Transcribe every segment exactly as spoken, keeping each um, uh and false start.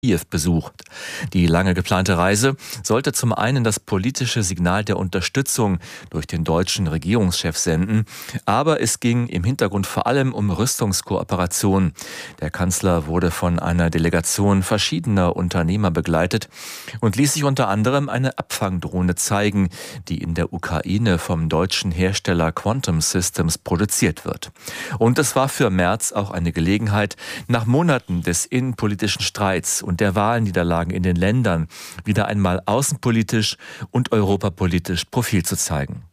Kiew besucht. Die lange geplante Reise sollte zum einen das politische Signal der Unterstützung durch den deutschen Regierungschef senden, aber es ging im Hintergrund vor allem um Rüstungskooperation. Der Kanzler wurde von einer Delegation verschiedener Unternehmer begleitet und ließ sich unter anderem eine Abfangdrohne zeigen, die in der Ukraine vom deutschen Hersteller Quantum Systems produziert wird. Und es war für Merz auch eine Gelegenheit, nach Monaten des innenpolitischen Streits und der Wahlniederlagen in den Ländern wieder einmal außenpolitisch und europapolitisch Profil zu zeigen.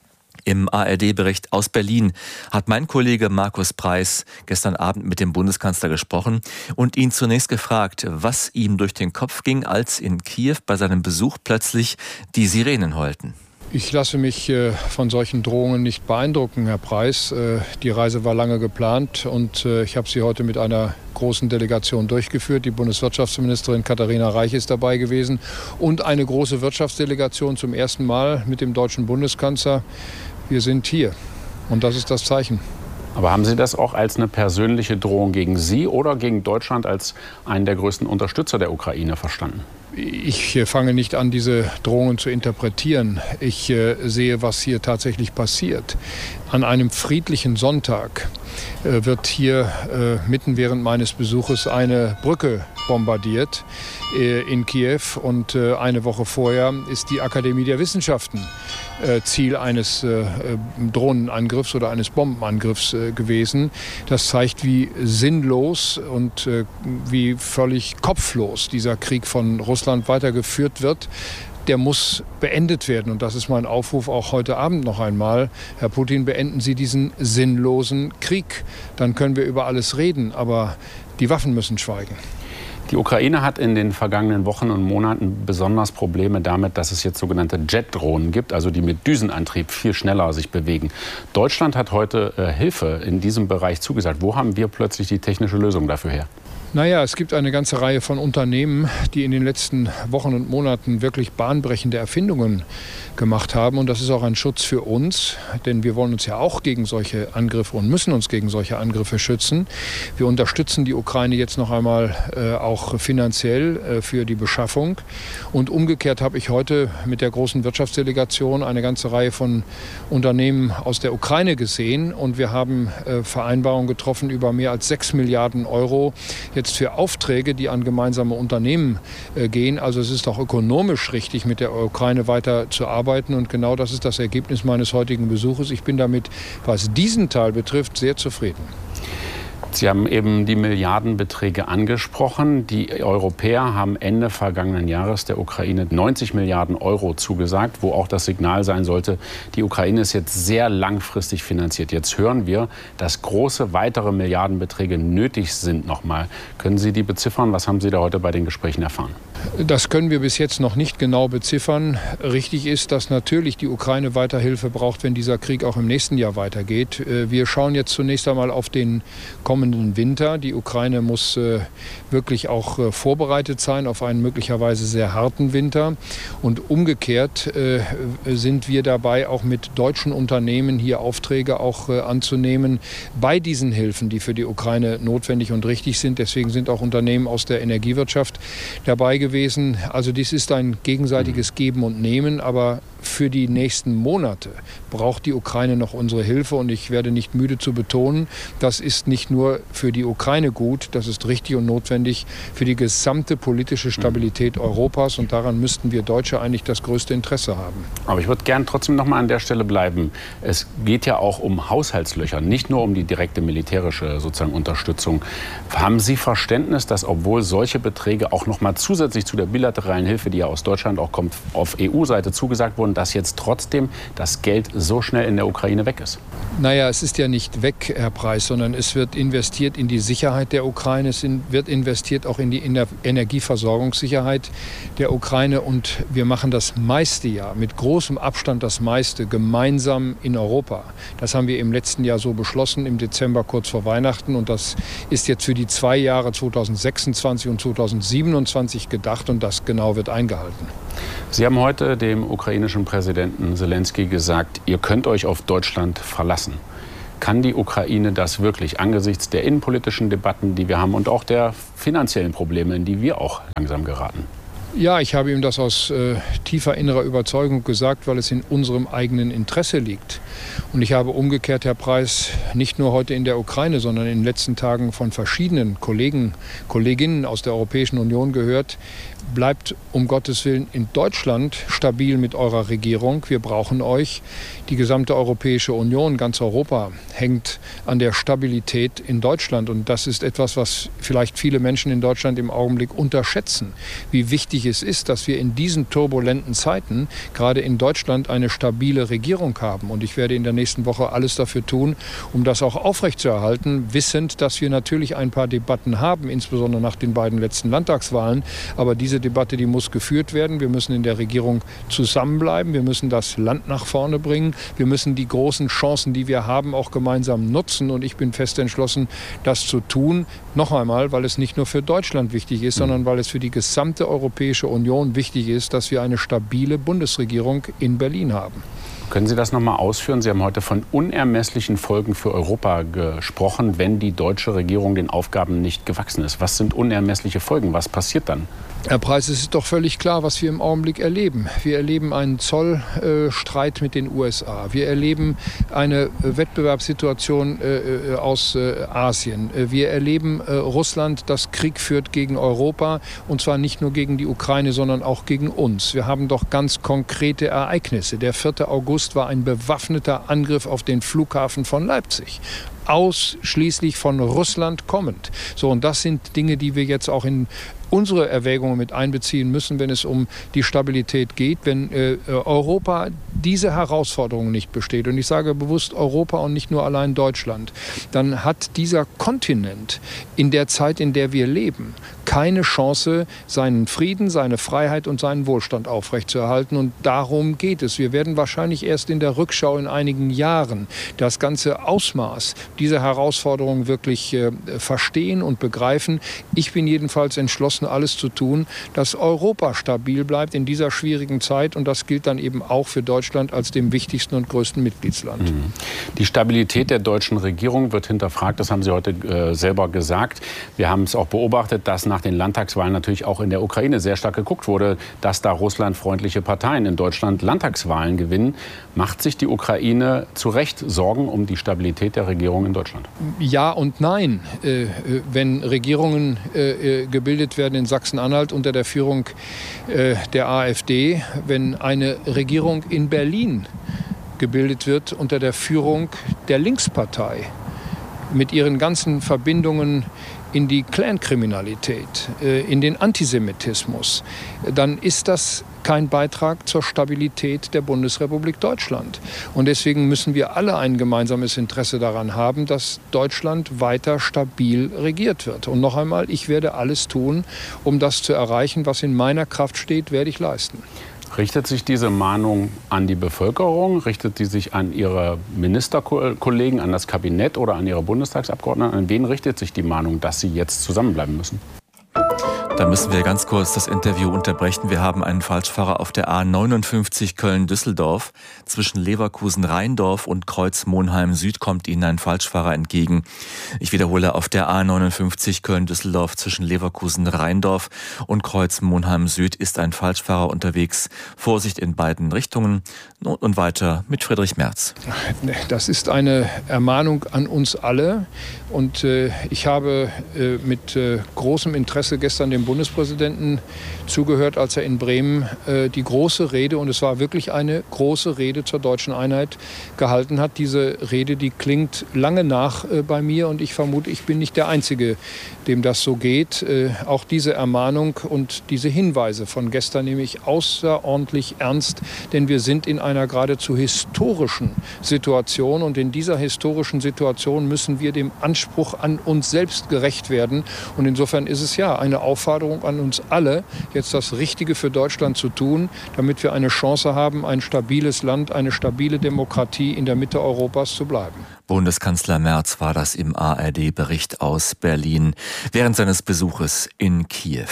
Im A R D-Bericht aus Berlin hat mein Kollege Markus Preis gestern Abend mit dem Bundeskanzler gesprochen und ihn zunächst gefragt, was ihm durch den Kopf ging, als in Kiew bei seinem Besuch plötzlich die Sirenen heulten. Ich lasse mich äh, von solchen Drohungen nicht beeindrucken, Herr Preis. Äh, die Reise war lange geplant und äh, ich habe sie heute mit einer großen Delegation durchgeführt. Die Bundeswirtschaftsministerin Katharina Reich ist dabei gewesen und eine große Wirtschaftsdelegation zum ersten Mal mit dem deutschen Bundeskanzler. Wir sind hier und das ist das Zeichen. Aber haben Sie das auch als eine persönliche Drohung gegen Sie oder gegen Deutschland als einen der größten Unterstützer der Ukraine verstanden? Ich fange nicht an, diese Drohungen zu interpretieren. Ich äh, sehe, was hier tatsächlich passiert. An einem friedlichen Sonntag äh, wird hier äh, mitten während meines Besuches eine Brücke bombardiert äh, in Kiew. Und äh, eine Woche vorher ist die Akademie der Wissenschaften äh, Ziel eines äh, Drohnenangriffs oder eines Bombenangriffs äh, gewesen. Das zeigt, wie sinnlos und äh, wie völlig kopflos dieser Krieg von Russland weitergeführt wird. Der muss beendet werden. Und das ist mein Aufruf auch heute Abend noch einmal. Herr Putin, beenden Sie diesen sinnlosen Krieg. Dann können wir über alles reden, aber die Waffen müssen schweigen. Die Ukraine hat in den vergangenen Wochen und Monaten besonders Probleme damit, dass es jetzt sogenannte Jet-Drohnen gibt, also die mit Düsenantrieb viel schneller sich bewegen. Deutschland hat heute äh, Hilfe in diesem Bereich zugesagt. Wo haben wir plötzlich die technische Lösung dafür her? Naja, es gibt eine ganze Reihe von Unternehmen, die in den letzten Wochen und Monaten wirklich bahnbrechende Erfindungen gemacht haben. Und das ist auch ein Schutz für uns, denn wir wollen uns ja auch gegen solche Angriffe und müssen uns gegen solche Angriffe schützen. Wir unterstützen die Ukraine jetzt noch einmal äh, auch finanziell äh, für die Beschaffung. Und umgekehrt habe ich heute mit der großen Wirtschaftsdelegation eine ganze Reihe von Unternehmen aus der Ukraine gesehen. Und wir haben äh, Vereinbarungen getroffen über mehr als sechs Milliarden Euro jetzt für Aufträge, die an gemeinsame Unternehmen äh, gehen. Also es ist auch ökonomisch richtig, mit der Ukraine weiter zu arbeiten. Und genau das ist das Ergebnis meines heutigen Besuches. Ich bin damit, was diesen Teil betrifft, sehr zufrieden. Sie haben eben die Milliardenbeträge angesprochen. Die Europäer haben Ende vergangenen Jahres der Ukraine neunzig Milliarden Euro zugesagt, wo auch das Signal sein sollte, die Ukraine ist jetzt sehr langfristig finanziert. Jetzt hören wir, dass große weitere Milliardenbeträge nötig sind nochmal. Können Sie die beziffern? Was haben Sie da heute bei den Gesprächen erfahren? Das können wir bis jetzt noch nicht genau beziffern. Richtig ist, dass natürlich die Ukraine weiter Hilfe braucht, wenn dieser Krieg auch im nächsten Jahr weitergeht. Wir schauen jetzt zunächst einmal auf den kommenden Winter. Die Ukraine muss wirklich auch vorbereitet sein auf einen möglicherweise sehr harten Winter. Und umgekehrt sind wir dabei, auch mit deutschen Unternehmen hier Aufträge auch anzunehmen bei diesen Hilfen, die für die Ukraine notwendig und richtig sind. Deswegen sind auch Unternehmen aus der Energiewirtschaft dabei gewesen. Also dies ist ein gegenseitiges Geben und Nehmen, aber für die nächsten Monate braucht die Ukraine noch unsere Hilfe. Und ich werde nicht müde zu betonen, das ist nicht nur für die Ukraine gut, das ist richtig und notwendig für die gesamte politische Stabilität Europas. Und daran müssten wir Deutsche eigentlich das größte Interesse haben. Aber ich würde gern trotzdem noch mal an der Stelle bleiben. Es geht ja auch um Haushaltslöcher, nicht nur um die direkte militärische sozusagen Unterstützung. Haben Sie Verständnis, dass obwohl solche Beträge auch noch mal zusätzlich zu der bilateralen Hilfe, die ja aus Deutschland auch kommt, auf E U-Seite zugesagt wurden, dass jetzt trotzdem das Geld so schnell in der Ukraine weg ist? Naja, es ist ja nicht weg, Herr Preis, sondern es wird investiert in die Sicherheit der Ukraine. Es wird investiert auch in die Energieversorgungssicherheit der Ukraine. Und wir machen das meiste ja, mit großem Abstand das meiste, gemeinsam in Europa. Das haben wir im letzten Jahr so beschlossen, im Dezember kurz vor Weihnachten. Und das ist jetzt für die zwei Jahre zweitausendsechsundzwanzig und zweitausendsiebenundzwanzig gedacht. Und das genau wird eingehalten. Sie haben heute dem ukrainischen Präsidenten Selenskyj gesagt, ihr könnt euch auf Deutschland verlassen. Kann die Ukraine das wirklich angesichts der innenpolitischen Debatten, die wir haben und auch der finanziellen Probleme, in die wir auch langsam geraten? Ja, ich habe ihm das aus äh, tiefer innerer Überzeugung gesagt, weil es in unserem eigenen Interesse liegt. Und ich habe umgekehrt, Herr Preiss, nicht nur heute in der Ukraine, sondern in den letzten Tagen von verschiedenen Kollegen, Kolleginnen aus der Europäischen Union gehört, bleibt um Gottes Willen in Deutschland stabil mit eurer Regierung. Wir brauchen euch. Die gesamte Europäische Union, ganz Europa, hängt an der Stabilität in Deutschland. Und das ist etwas, was vielleicht viele Menschen in Deutschland im Augenblick unterschätzen. Wie wichtig es ist, dass wir in diesen turbulenten Zeiten gerade in Deutschland eine stabile Regierung haben. Und ich werde in der nächsten Woche alles dafür tun, um das auch aufrechtzuerhalten, wissend, dass wir natürlich ein paar Debatten haben, insbesondere nach den beiden letzten Landtagswahlen. Aber diese Debatte, die muss geführt werden. Wir müssen in der Regierung zusammenbleiben. Wir müssen das Land nach vorne bringen. Wir müssen die großen Chancen, die wir haben, auch gemeinsam nutzen. Und ich bin fest entschlossen, das zu tun. Noch einmal, weil es nicht nur für Deutschland wichtig ist, sondern weil es für die gesamte Europäische Union wichtig ist, dass wir eine stabile Bundesregierung in Berlin haben. Können Sie das noch mal ausführen? Sie haben heute von unermesslichen Folgen für Europa gesprochen, wenn die deutsche Regierung den Aufgaben nicht gewachsen ist. Was sind unermessliche Folgen? Was passiert dann? Herr Preiss, es ist doch völlig klar, was wir im Augenblick erleben. Wir erleben einen Zollstreit mit den U S A. Wir erleben eine Wettbewerbssituation aus Asien. Wir erleben Russland, das Krieg führt gegen Europa, und zwar nicht nur gegen die Ukraine, sondern auch gegen uns. Wir haben doch ganz konkrete Ereignisse. Der vierte August war ein bewaffneter Angriff auf den Flughafen von Leipzig. Ausschließlich von Russland kommend. So, und das sind Dinge, die wir jetzt auch in unsere Erwägungen mit einbeziehen müssen, wenn es um die Stabilität geht, wenn äh, Europa diese Herausforderung nicht besteht. Und ich sage bewusst Europa und nicht nur allein Deutschland. Dann hat dieser Kontinent in der Zeit, in der wir leben, keine Chance, seinen Frieden, seine Freiheit und seinen Wohlstand aufrechtzuerhalten. Und darum geht es. Wir werden wahrscheinlich erst in der Rückschau in einigen Jahren das ganze Ausmaß dieser Herausforderung wirklich äh, verstehen und begreifen. Ich bin jedenfalls entschlossen, alles zu tun, dass Europa stabil bleibt in dieser schwierigen Zeit. Und das gilt dann eben auch für Deutschland als dem wichtigsten und größten Mitgliedsland. Die Stabilität der deutschen Regierung wird hinterfragt. Das haben Sie heute äh, selber gesagt. Wir haben es auch beobachtet, dass nach den Landtagswahlen natürlich auch in der Ukraine sehr stark geguckt wurde, dass da russlandfreundliche Parteien in Deutschland Landtagswahlen gewinnen. Macht sich die Ukraine zu Recht Sorgen um die Stabilität der Regierung in Deutschland? Ja und nein. Äh, wenn Regierungen äh, gebildet werden in Sachsen-Anhalt unter der Führung äh, der AfD, wenn eine Regierung in Berlin gebildet wird unter der Führung der Linkspartei mit ihren ganzen Verbindungen in die Clankriminalität, äh, in den Antisemitismus, dann ist das kein Beitrag zur Stabilität der Bundesrepublik Deutschland. Und deswegen müssen wir alle ein gemeinsames Interesse daran haben, dass Deutschland weiter stabil regiert wird. Und noch einmal, ich werde alles tun, um das zu erreichen, was in meiner Kraft steht, werde ich leisten. Richtet sich diese Mahnung an die Bevölkerung? Richtet die sich an Ihre Ministerkollegen, an das Kabinett oder an Ihre Bundestagsabgeordneten? An wen richtet sich die Mahnung, dass Sie jetzt zusammenbleiben müssen? Da müssen wir ganz kurz das Interview unterbrechen. Wir haben einen Falschfahrer auf der A neunundfünfzig Köln-Düsseldorf. Zwischen Leverkusen-Rheindorf und Kreuz-Monheim-Süd kommt Ihnen ein Falschfahrer entgegen. Ich wiederhole, auf der A neunundfünfzig Köln-Düsseldorf zwischen Leverkusen-Rheindorf und Kreuz-Monheim-Süd ist ein Falschfahrer unterwegs. Vorsicht in beiden Richtungen. Und weiter mit Friedrich Merz. Das ist eine Ermahnung an uns alle. Und äh, ich habe äh, mit äh, großem Interesse gestern dem Bundespräsidenten zugehört, als er in Bremen äh, die große Rede, und es war wirklich eine große Rede zur deutschen Einheit, gehalten hat. Diese Rede, die klingt lange nach äh, bei mir, und ich vermute, ich bin nicht der Einzige, dem das so geht. Äh, auch diese Ermahnung und diese Hinweise von gestern nehme ich außerordentlich ernst, denn wir sind in einer geradezu historischen Situation, und in dieser historischen Situation müssen wir dem Anspruch an uns selbst gerecht werden. Und insofern ist es ja eine Aufforderung an uns alle, jetzt das Richtige für Deutschland zu tun, damit wir eine Chance haben, ein stabiles Land, eine stabile Demokratie in der Mitte Europas zu bleiben. Bundeskanzler Merz war das im A R D-Bericht aus Berlin während seines Besuches in Kiew.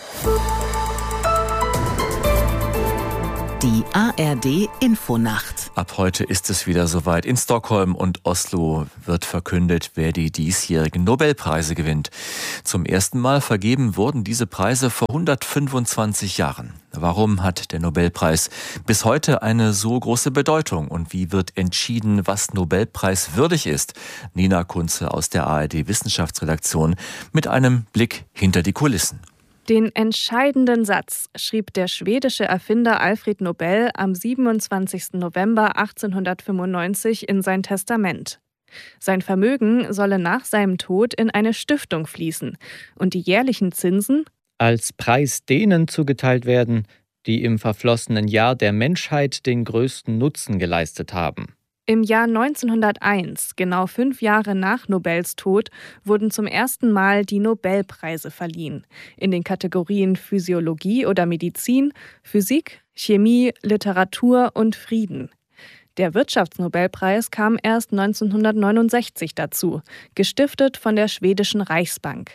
Die A R D Infonacht. Ab heute ist es wieder soweit. In Stockholm und Oslo wird verkündet, wer die diesjährigen Nobelpreise gewinnt. Zum ersten Mal vergeben wurden diese Preise vor hundertfünfundzwanzig Jahren. Warum hat der Nobelpreis bis heute eine so große Bedeutung? Und wie wird entschieden, was Nobelpreis würdig ist? Nina Kunze aus der A R D Wissenschaftsredaktion mit einem Blick hinter die Kulissen. Den entscheidenden Satz schrieb der schwedische Erfinder Alfred Nobel am siebenundzwanzigsten November achtzehnhundertfünfundneunzig in sein Testament. Sein Vermögen solle nach seinem Tod in eine Stiftung fließen und die jährlichen Zinsen als Preis denen zugeteilt werden, die im verflossenen Jahr der Menschheit den größten Nutzen geleistet haben. Im Jahr neunzehnhunderteins, genau fünf Jahre nach Nobels Tod, wurden zum ersten Mal die Nobelpreise verliehen. In den Kategorien Physiologie oder Medizin, Physik, Chemie, Literatur und Frieden. Der Wirtschaftsnobelpreis kam erst neunzehnhundertneunundsechzig dazu, gestiftet von der schwedischen Reichsbank.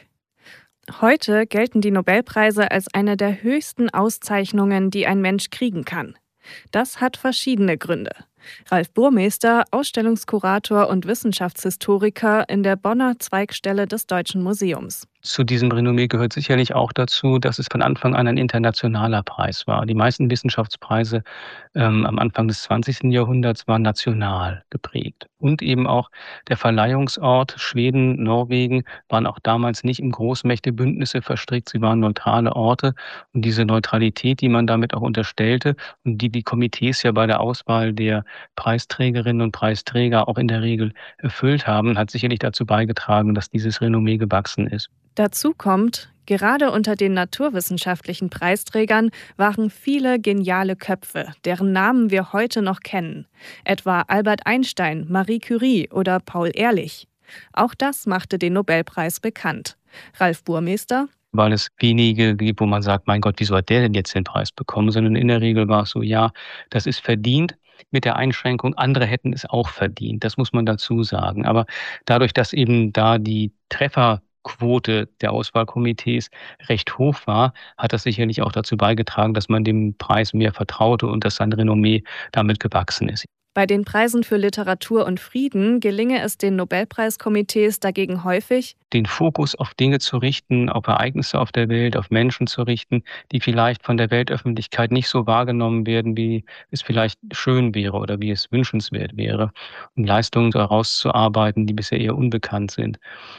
Heute gelten die Nobelpreise als eine der höchsten Auszeichnungen, die ein Mensch kriegen kann. Das hat verschiedene Gründe. Ralf Burmester, Ausstellungskurator und Wissenschaftshistoriker in der Bonner Zweigstelle des Deutschen Museums. Zu diesem Renommee gehört sicherlich auch dazu, dass es von Anfang an ein internationaler Preis war. Die meisten Wissenschaftspreise ähm, am Anfang des zwanzigsten Jahrhunderts waren national geprägt. Und eben auch der Verleihungsort Schweden, Norwegen waren auch damals nicht in Großmächtebündnisse verstrickt. Sie waren neutrale Orte. Und diese Neutralität, die man damit auch unterstellte und die die Komitees ja bei der Auswahl der Preisträgerinnen und Preisträger auch in der Regel erfüllt haben, hat sicherlich dazu beigetragen, dass dieses Renommee gewachsen ist. Dazu kommt, gerade unter den naturwissenschaftlichen Preisträgern waren viele geniale Köpfe, deren Namen wir heute noch kennen. Etwa Albert Einstein, Marie Curie oder Paul Ehrlich. Auch das machte den Nobelpreis bekannt. Ralf Burmester: Weil es wenige gibt, wo man sagt, mein Gott, wieso hat der denn jetzt den Preis bekommen? Sondern in der Regel war es so, ja, das ist verdient. Mit der Einschränkung, andere hätten es auch verdient. Das muss man dazu sagen. Aber dadurch, dass eben da die Trefferquote der Auswahlkomitees recht hoch war, hat das sicherlich auch dazu beigetragen, dass man dem Preis mehr vertraute und dass sein Renommee damit gewachsen ist. Bei den Preisen für Literatur und Frieden gelinge es den Nobelpreiskomitees dagegen häufig, den Fokus auf Dinge zu richten, auf Ereignisse auf der Welt, auf Menschen zu richten, die vielleicht von der Weltöffentlichkeit nicht so wahrgenommen werden, wie es vielleicht schön wäre oder wie es wünschenswert wäre, um Leistungen herauszuarbeiten, die bisher eher unbekannt sind.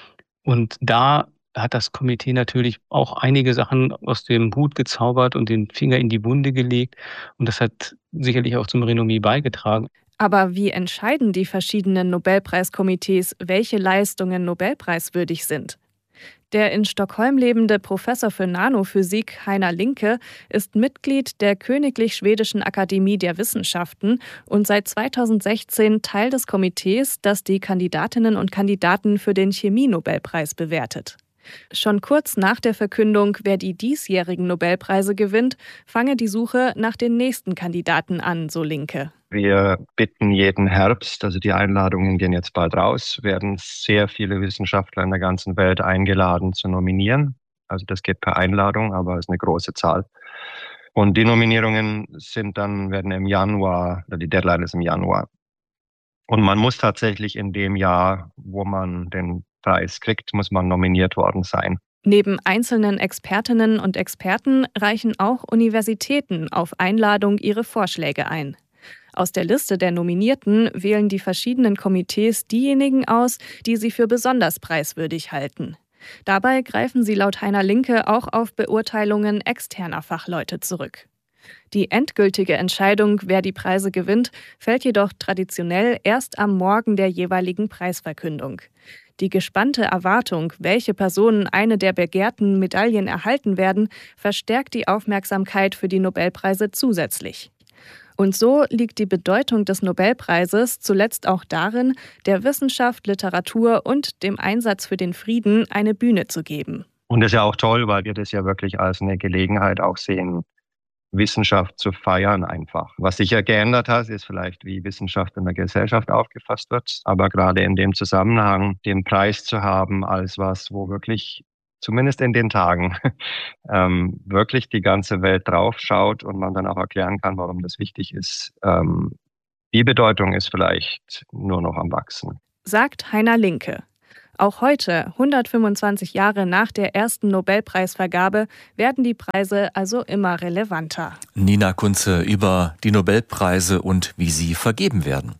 Und da hat das Komitee natürlich auch einige Sachen aus dem Hut gezaubert und den Finger in die Wunde gelegt. Und das hat sicherlich auch zum Renommee beigetragen. Aber wie entscheiden die verschiedenen Nobelpreiskomitees, welche Leistungen nobelpreiswürdig sind? Der in Stockholm lebende Professor für Nanophysik Heiner Linke ist Mitglied der Königlich Schwedischen Akademie der Wissenschaften und seit zweitausendsechzehn Teil des Komitees, das die Kandidatinnen und Kandidaten für den Chemie-Nobelpreis bewertet. Schon kurz nach der Verkündung, wer die diesjährigen Nobelpreise gewinnt, fange die Suche nach den nächsten Kandidaten an, so Linke. Wir bitten jeden Herbst, also die Einladungen gehen jetzt bald raus, werden sehr viele Wissenschaftler in der ganzen Welt eingeladen zu nominieren. Also das geht per Einladung, aber es ist eine große Zahl. Und die Nominierungen sind dann, werden im Januar, oder die Deadline ist im Januar. Und man muss tatsächlich in dem Jahr, wo man den Preis kriegt, muss man nominiert worden sein. Neben einzelnen Expertinnen und Experten reichen auch Universitäten auf Einladung ihre Vorschläge ein. Aus der Liste der Nominierten wählen die verschiedenen Komitees diejenigen aus, die sie für besonders preiswürdig halten. Dabei greifen sie laut Heiner Linke auch auf Beurteilungen externer Fachleute zurück. Die endgültige Entscheidung, wer die Preise gewinnt, fällt jedoch traditionell erst am Morgen der jeweiligen Preisverkündung. Die gespannte Erwartung, welche Personen eine der begehrten Medaillen erhalten werden, verstärkt die Aufmerksamkeit für die Nobelpreise zusätzlich. Und so liegt die Bedeutung des Nobelpreises zuletzt auch darin, der Wissenschaft, Literatur und dem Einsatz für den Frieden eine Bühne zu geben. Und das ist ja auch toll, weil wir das ja wirklich als eine Gelegenheit auch sehen, Wissenschaft zu feiern einfach. Was sich ja geändert hat, ist vielleicht, wie Wissenschaft in der Gesellschaft aufgefasst wird. Aber gerade in dem Zusammenhang, den Preis zu haben als was, wo wirklich, zumindest in den Tagen, ähm, wirklich die ganze Welt drauf schaut und man dann auch erklären kann, warum das wichtig ist, ähm, Die Bedeutung ist vielleicht nur noch am Wachsen. Sagt Heiner Linke. Auch heute, hundertfünfundzwanzig Jahre nach der ersten Nobelpreisvergabe, werden die Preise also immer relevanter. Nina Kunze über die Nobelpreise und wie sie vergeben werden.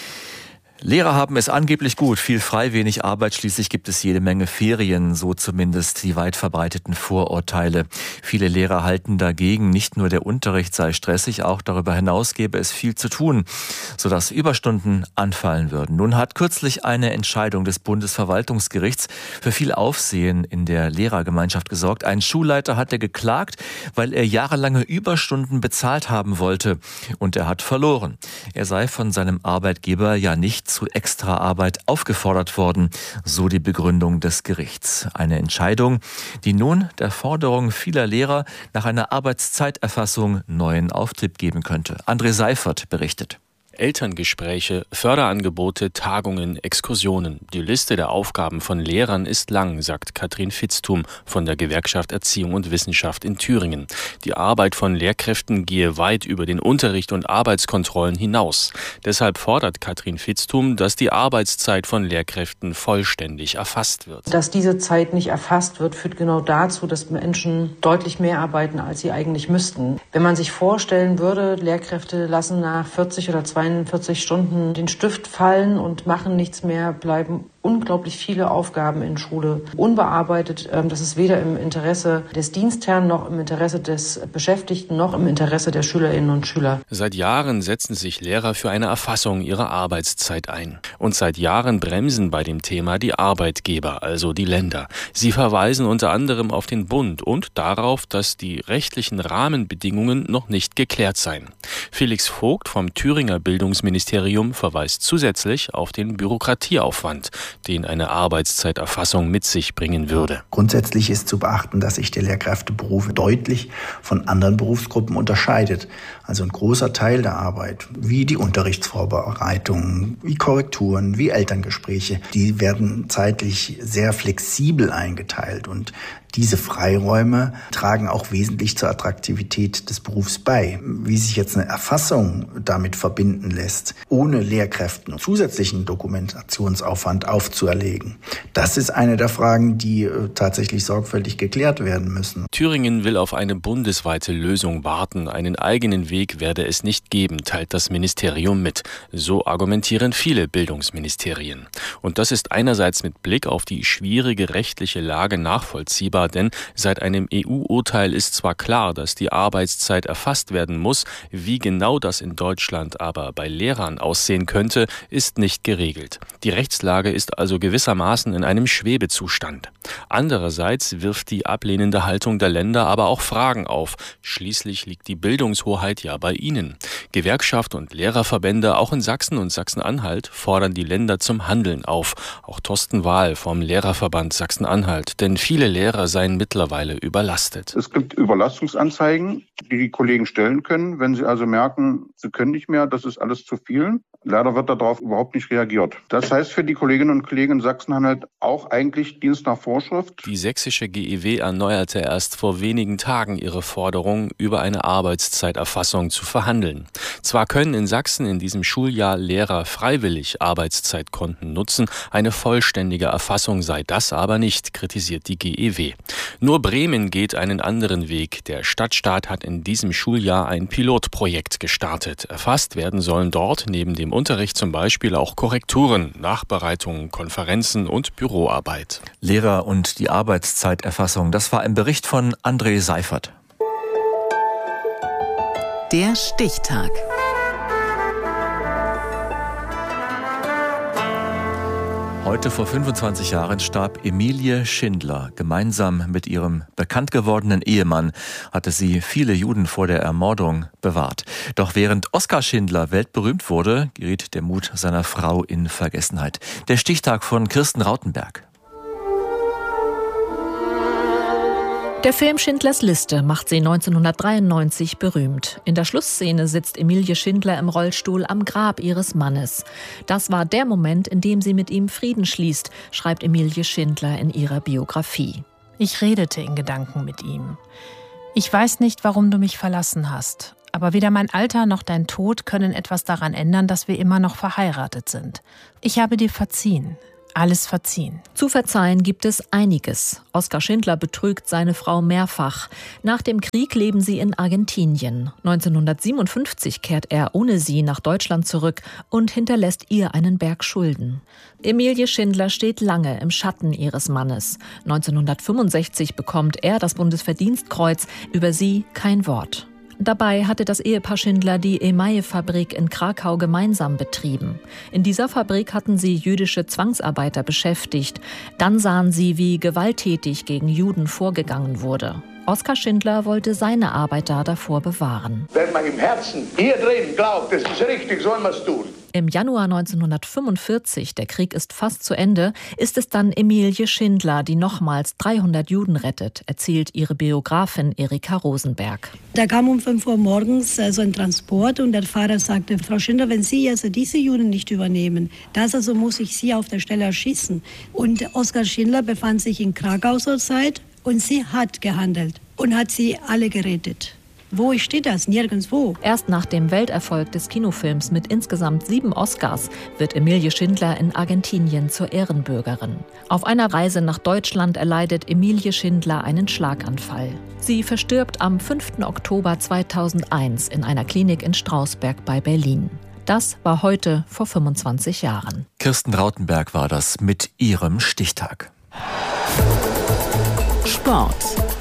Lehrer haben es angeblich gut, viel frei, wenig Arbeit, schließlich gibt es jede Menge Ferien, so zumindest die weit verbreiteten Vorurteile. Viele Lehrer halten dagegen, nicht nur der Unterricht sei stressig, auch darüber hinaus gäbe es viel zu tun, sodass Überstunden anfallen würden. Nun hat kürzlich eine Entscheidung des Bundesverwaltungsgerichts für viel Aufsehen in der Lehrergemeinschaft gesorgt. Ein Schulleiter hatte geklagt, weil er jahrelange Überstunden bezahlt haben wollte und er hat verloren. Er sei von seinem Arbeitgeber ja nicht zu Extraarbeit aufgefordert worden, so die Begründung des Gerichts. Eine Entscheidung, die nun der Forderung vieler Lehrer nach einer Arbeitszeiterfassung neuen Auftrieb geben könnte. André Seifert berichtet. Elterngespräche, Förderangebote, Tagungen, Exkursionen. Die Liste der Aufgaben von Lehrern ist lang, sagt Katrin Vitzthum von der Gewerkschaft Erziehung und Wissenschaft in Thüringen. Die Arbeit von Lehrkräften gehe weit über den Unterricht und Arbeitskontrollen hinaus. Deshalb fordert Katrin Vitzthum, dass die Arbeitszeit von Lehrkräften vollständig erfasst wird. Dass diese Zeit nicht erfasst wird, führt genau dazu, dass Menschen deutlich mehr arbeiten, als sie eigentlich müssten. Wenn man sich vorstellen würde, Lehrkräfte lassen nach vierzig oder zweiundvierzig Stunden den Stift fallen und machen nichts mehr, bleiben unglaublich viele Aufgaben in Schule unbearbeitet. Das ist weder im Interesse des Dienstherrn noch im Interesse des Beschäftigten noch im Interesse der Schülerinnen und Schüler. Seit Jahren setzen sich Lehrer für eine Erfassung ihrer Arbeitszeit ein. Und seit Jahren bremsen bei dem Thema die Arbeitgeber, also die Länder. Sie verweisen unter anderem auf den Bund und darauf, dass die rechtlichen Rahmenbedingungen noch nicht geklärt seien. Felix Vogt vom Thüringer Bildungsministerium verweist zusätzlich auf den Bürokratieaufwand, den eine Arbeitszeiterfassung mit sich bringen würde. Grundsätzlich ist zu beachten, dass sich der Lehrkräfteberuf deutlich von anderen Berufsgruppen unterscheidet. Also ein großer Teil der Arbeit, wie die Unterrichtsvorbereitung, wie Korrekturen, wie Elterngespräche, die werden zeitlich sehr flexibel eingeteilt und diese Freiräume tragen auch wesentlich zur Attraktivität des Berufs bei. Wie sich jetzt eine Erfassung damit verbinden lässt, ohne Lehrkräften zusätzlichen Dokumentationsaufwand aufzuerlegen, das ist eine der Fragen, die tatsächlich sorgfältig geklärt werden müssen. Thüringen will auf eine bundesweite Lösung warten. Einen eigenen Weg werde es nicht geben, teilt das Ministerium mit. So argumentieren viele Bildungsministerien. Und das ist einerseits mit Blick auf die schwierige rechtliche Lage nachvollziehbar, denn seit einem E U-Urteil ist zwar klar, dass die Arbeitszeit erfasst werden muss, wie genau das in Deutschland aber bei Lehrern aussehen könnte, ist nicht geregelt. Die Rechtslage ist also gewissermaßen in einem Schwebezustand. Andererseits wirft die ablehnende Haltung der Länder aber auch Fragen auf. Schließlich liegt die Bildungshoheit ja bei ihnen. Gewerkschaft und Lehrerverbände, auch in Sachsen und Sachsen-Anhalt, fordern die Länder zum Handeln auf. Auch Thorsten Wahl vom Lehrerverband Sachsen-Anhalt. Denn viele Lehrer seien mittlerweile überlastet. Es gibt Überlastungsanzeigen, die die Kollegen stellen können, wenn sie also merken, sie können nicht mehr, das ist alles zu viel. Leider wird darauf überhaupt nicht reagiert. Das heißt für die Kolleginnen und Kollegen in Sachsen-Anhalt auch eigentlich Dienst nach Vorschrift. Die sächsische G E W erneuerte erst vor wenigen Tagen ihre Forderung, über eine Arbeitszeiterfassung zu verhandeln. Zwar können in Sachsen in diesem Schuljahr Lehrer freiwillig Arbeitszeitkonten nutzen, eine vollständige Erfassung sei das aber nicht, kritisiert die G E W. Nur Bremen geht einen anderen Weg. Der Stadtstaat hat in diesem Schuljahr ein Pilotprojekt gestartet. Erfasst werden sollen dort neben dem Unterricht zum Beispiel auch Korrekturen, Nachbereitungen, Konferenzen und Büroarbeit. Lehrer und die Arbeitszeiterfassung, das war ein Bericht von André Seifert. Der Stichtag. Heute vor fünfundzwanzig Jahren starb Emilie Schindler. Gemeinsam mit ihrem bekannt gewordenen Ehemann hatte sie viele Juden vor der Ermordung bewahrt. Doch während Oskar Schindler weltberühmt wurde, geriet der Mut seiner Frau in Vergessenheit. Der Stichtag von Kirsten Rautenberg. Der Film Schindlers Liste macht sie neunzehnhundertdreiundneunzig berühmt. In der Schlussszene sitzt Emilie Schindler im Rollstuhl am Grab ihres Mannes. Das war der Moment, in dem sie mit ihm Frieden schließt, schreibt Emilie Schindler in ihrer Biografie. Ich redete in Gedanken mit ihm. Ich weiß nicht, warum du mich verlassen hast, Aber weder mein Alter noch dein Tod können etwas daran ändern, dass wir immer noch verheiratet sind. Ich habe dir verziehen. Alles verziehen. Zu verzeihen gibt es einiges. Oskar Schindler betrügt seine Frau mehrfach. Nach dem Krieg leben sie in Argentinien. neunzehnhundertsiebenundfünfzig kehrt er ohne sie nach Deutschland zurück und hinterlässt ihr einen Berg Schulden. Emilie Schindler steht lange im Schatten ihres Mannes. neunzehnhundertfünfundsechzig bekommt er das Bundesverdienstkreuz, über sie kein Wort. Dabei hatte das Ehepaar Schindler die Emaille-Fabrik in Krakau gemeinsam betrieben. In dieser Fabrik hatten sie jüdische Zwangsarbeiter beschäftigt. Dann sahen sie, wie gewalttätig gegen Juden vorgegangen wurde. Oskar Schindler wollte seine Arbeiter davor bewahren. Wenn man im Herzen hier drin glaubt, es ist richtig, soll man es tun. Im Januar neunzehnhundertfünfundvierzig, der Krieg ist fast zu Ende, ist es dann Emilie Schindler, die nochmals dreihundert Juden rettet, erzählt ihre Biografin Erika Rosenberg. Da kam um fünf Uhr morgens äh, so ein Transport und der Fahrer sagte, Frau Schindler, wenn Sie also diese Juden nicht übernehmen, das also muss ich Sie auf der Stelle erschießen. Und Oskar Schindler befand sich in Krakau zur Zeit und sie hat gehandelt und hat sie alle gerettet. Wo steht das? Nirgendwo. Erst nach dem Welterfolg des Kinofilms mit insgesamt sieben Oscars wird Emilie Schindler in Argentinien zur Ehrenbürgerin. Auf einer Reise nach Deutschland erleidet Emilie Schindler einen Schlaganfall. Sie verstirbt am fünften Oktober zweitausendeins in einer Klinik in Strausberg bei Berlin. Das war heute vor fünfundzwanzig Jahren. Kirsten Rautenberg war das mit ihrem Stichtag. Sport.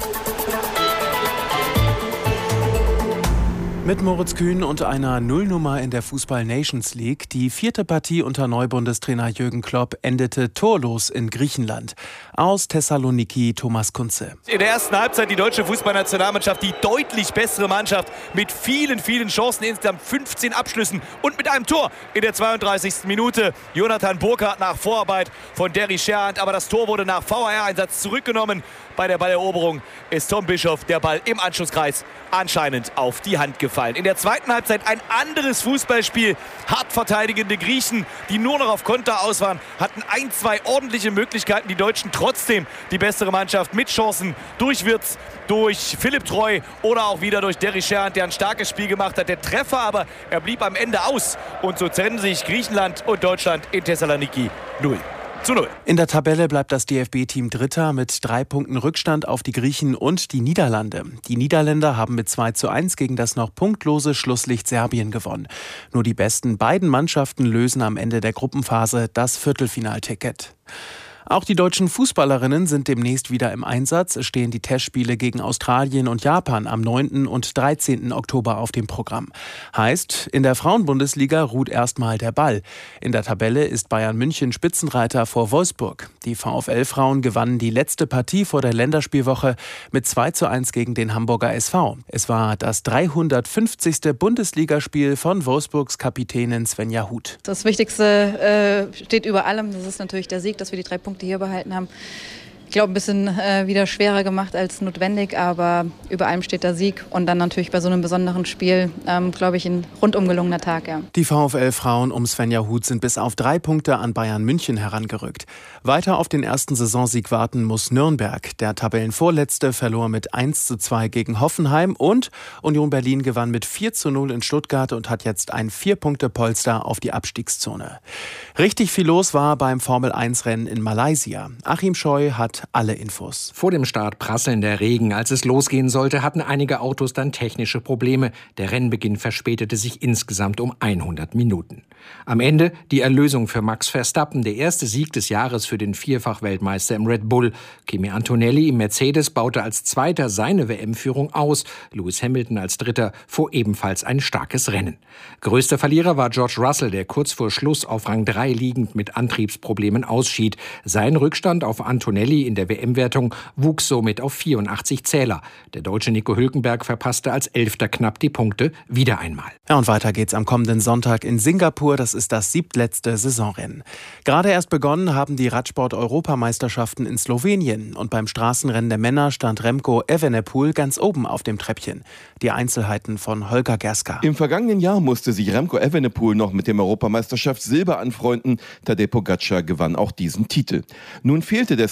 Mit Moritz Kühn und einer Nullnummer in der Fußball-Nations League. Die vierte Partie unter Neubundestrainer Jürgen Klopp endete torlos in Griechenland. Aus Thessaloniki Thomas Kunze. In der ersten Halbzeit die deutsche Fußballnationalmannschaft, die deutlich bessere Mannschaft mit vielen, vielen Chancen, insgesamt fünfzehn Abschlüssen und mit einem Tor in der zweiunddreißigsten Minute. Jonathan Burkhardt nach Vorarbeit von Derry Scherhand, aber das Tor wurde nach V A R-Einsatz zurückgenommen. Bei der Balleroberung ist Tom Bischoff der Ball im Anschlusskreis anscheinend auf die Hand gefallen. In der zweiten Halbzeit ein anderes Fußballspiel. Hart verteidigende Griechen, die nur noch auf Konter aus waren, hatten ein, zwei ordentliche Möglichkeiten. Die Deutschen trotzdem die bessere Mannschaft mit Chancen durch Wirtz, durch Philipp Treu oder auch wieder durch Derry Scherhand, der ein starkes Spiel gemacht hat. Der Treffer aber, er blieb am Ende aus. Und so trennen sich Griechenland und Deutschland in Thessaloniki null zu null. In der Tabelle bleibt das D F B-Team Dritter mit drei Punkten Rückstand auf die Griechen und die Niederlande. Die Niederländer haben mit zwei zu eins gegen das noch punktlose Schlusslicht Serbien gewonnen. Nur die besten beiden Mannschaften lösen am Ende der Gruppenphase das Viertelfinalticket. Auch die deutschen Fußballerinnen sind demnächst wieder im Einsatz. Es stehen die Testspiele gegen Australien und Japan am neunten und dreizehnten Oktober auf dem Programm. Heißt, in der Frauenbundesliga ruht erstmal der Ball. In der Tabelle ist Bayern München Spitzenreiter vor Wolfsburg. Die VfL-Frauen gewannen die letzte Partie vor der Länderspielwoche mit zwei zu eins gegen den Hamburger S V. Es war das dreihundertfünfzigste Bundesligaspiel von Wolfsburgs Kapitänin Svenja Huth. Das Wichtigste äh, steht über allem. Das ist natürlich der Sieg, dass wir die drei Punkte hier behalten haben. Ich glaube, ein bisschen äh, wieder schwerer gemacht als notwendig, aber über allem steht der Sieg und dann natürlich bei so einem besonderen Spiel, ähm, glaube ich, ein rundum gelungener Tag. Ja. Die VfL-Frauen um Svenja Huth sind bis auf drei Punkte an Bayern München herangerückt. Weiter auf den ersten Saisonsieg warten muss Nürnberg. Der Tabellenvorletzte verlor mit eins zu zwei gegen Hoffenheim und Union Berlin gewann mit vier zu null in Stuttgart und hat jetzt ein Vier-Punkte-Polster auf die Abstiegszone. Richtig viel los war beim Formel eins Rennen in Malaysia. Achim Scheu hat alle Infos. Vor dem Start prasselnder Regen. Als es losgehen sollte, hatten einige Autos dann technische Probleme. Der Rennbeginn verspätete sich insgesamt um hundert Minuten. Am Ende die Erlösung für Max Verstappen, der erste Sieg des Jahres für den Vierfach-Weltmeister im Red Bull. Kimi Antonelli im Mercedes baute als Zweiter seine W M-Führung aus. Lewis Hamilton als Dritter fuhr ebenfalls ein starkes Rennen. Größter Verlierer war George Russell, der kurz vor Schluss auf Rang drei liegend mit Antriebsproblemen ausschied. Sein Rückstand auf Antonelli in der W M-Wertung wuchs somit auf vierundachtzig Zähler. Der Deutsche Nico Hülkenberg verpasste als Elfter knapp die Punkte wieder einmal. Ja, und weiter geht's am kommenden Sonntag in Singapur. Das ist das siebtletzte Saisonrennen. Gerade erst begonnen haben die Radsport-Europameisterschaften in Slowenien. Und beim Straßenrennen der Männer stand Remco Evenepoel ganz oben auf dem Treppchen. Die Einzelheiten von Holger Gerska. Im vergangenen Jahr musste sich Remco Evenepoel noch mit dem Europameisterschaft Silber anfreunden. Tadej Pogačar gewann auch diesen Titel. Nun fehlte der Slowene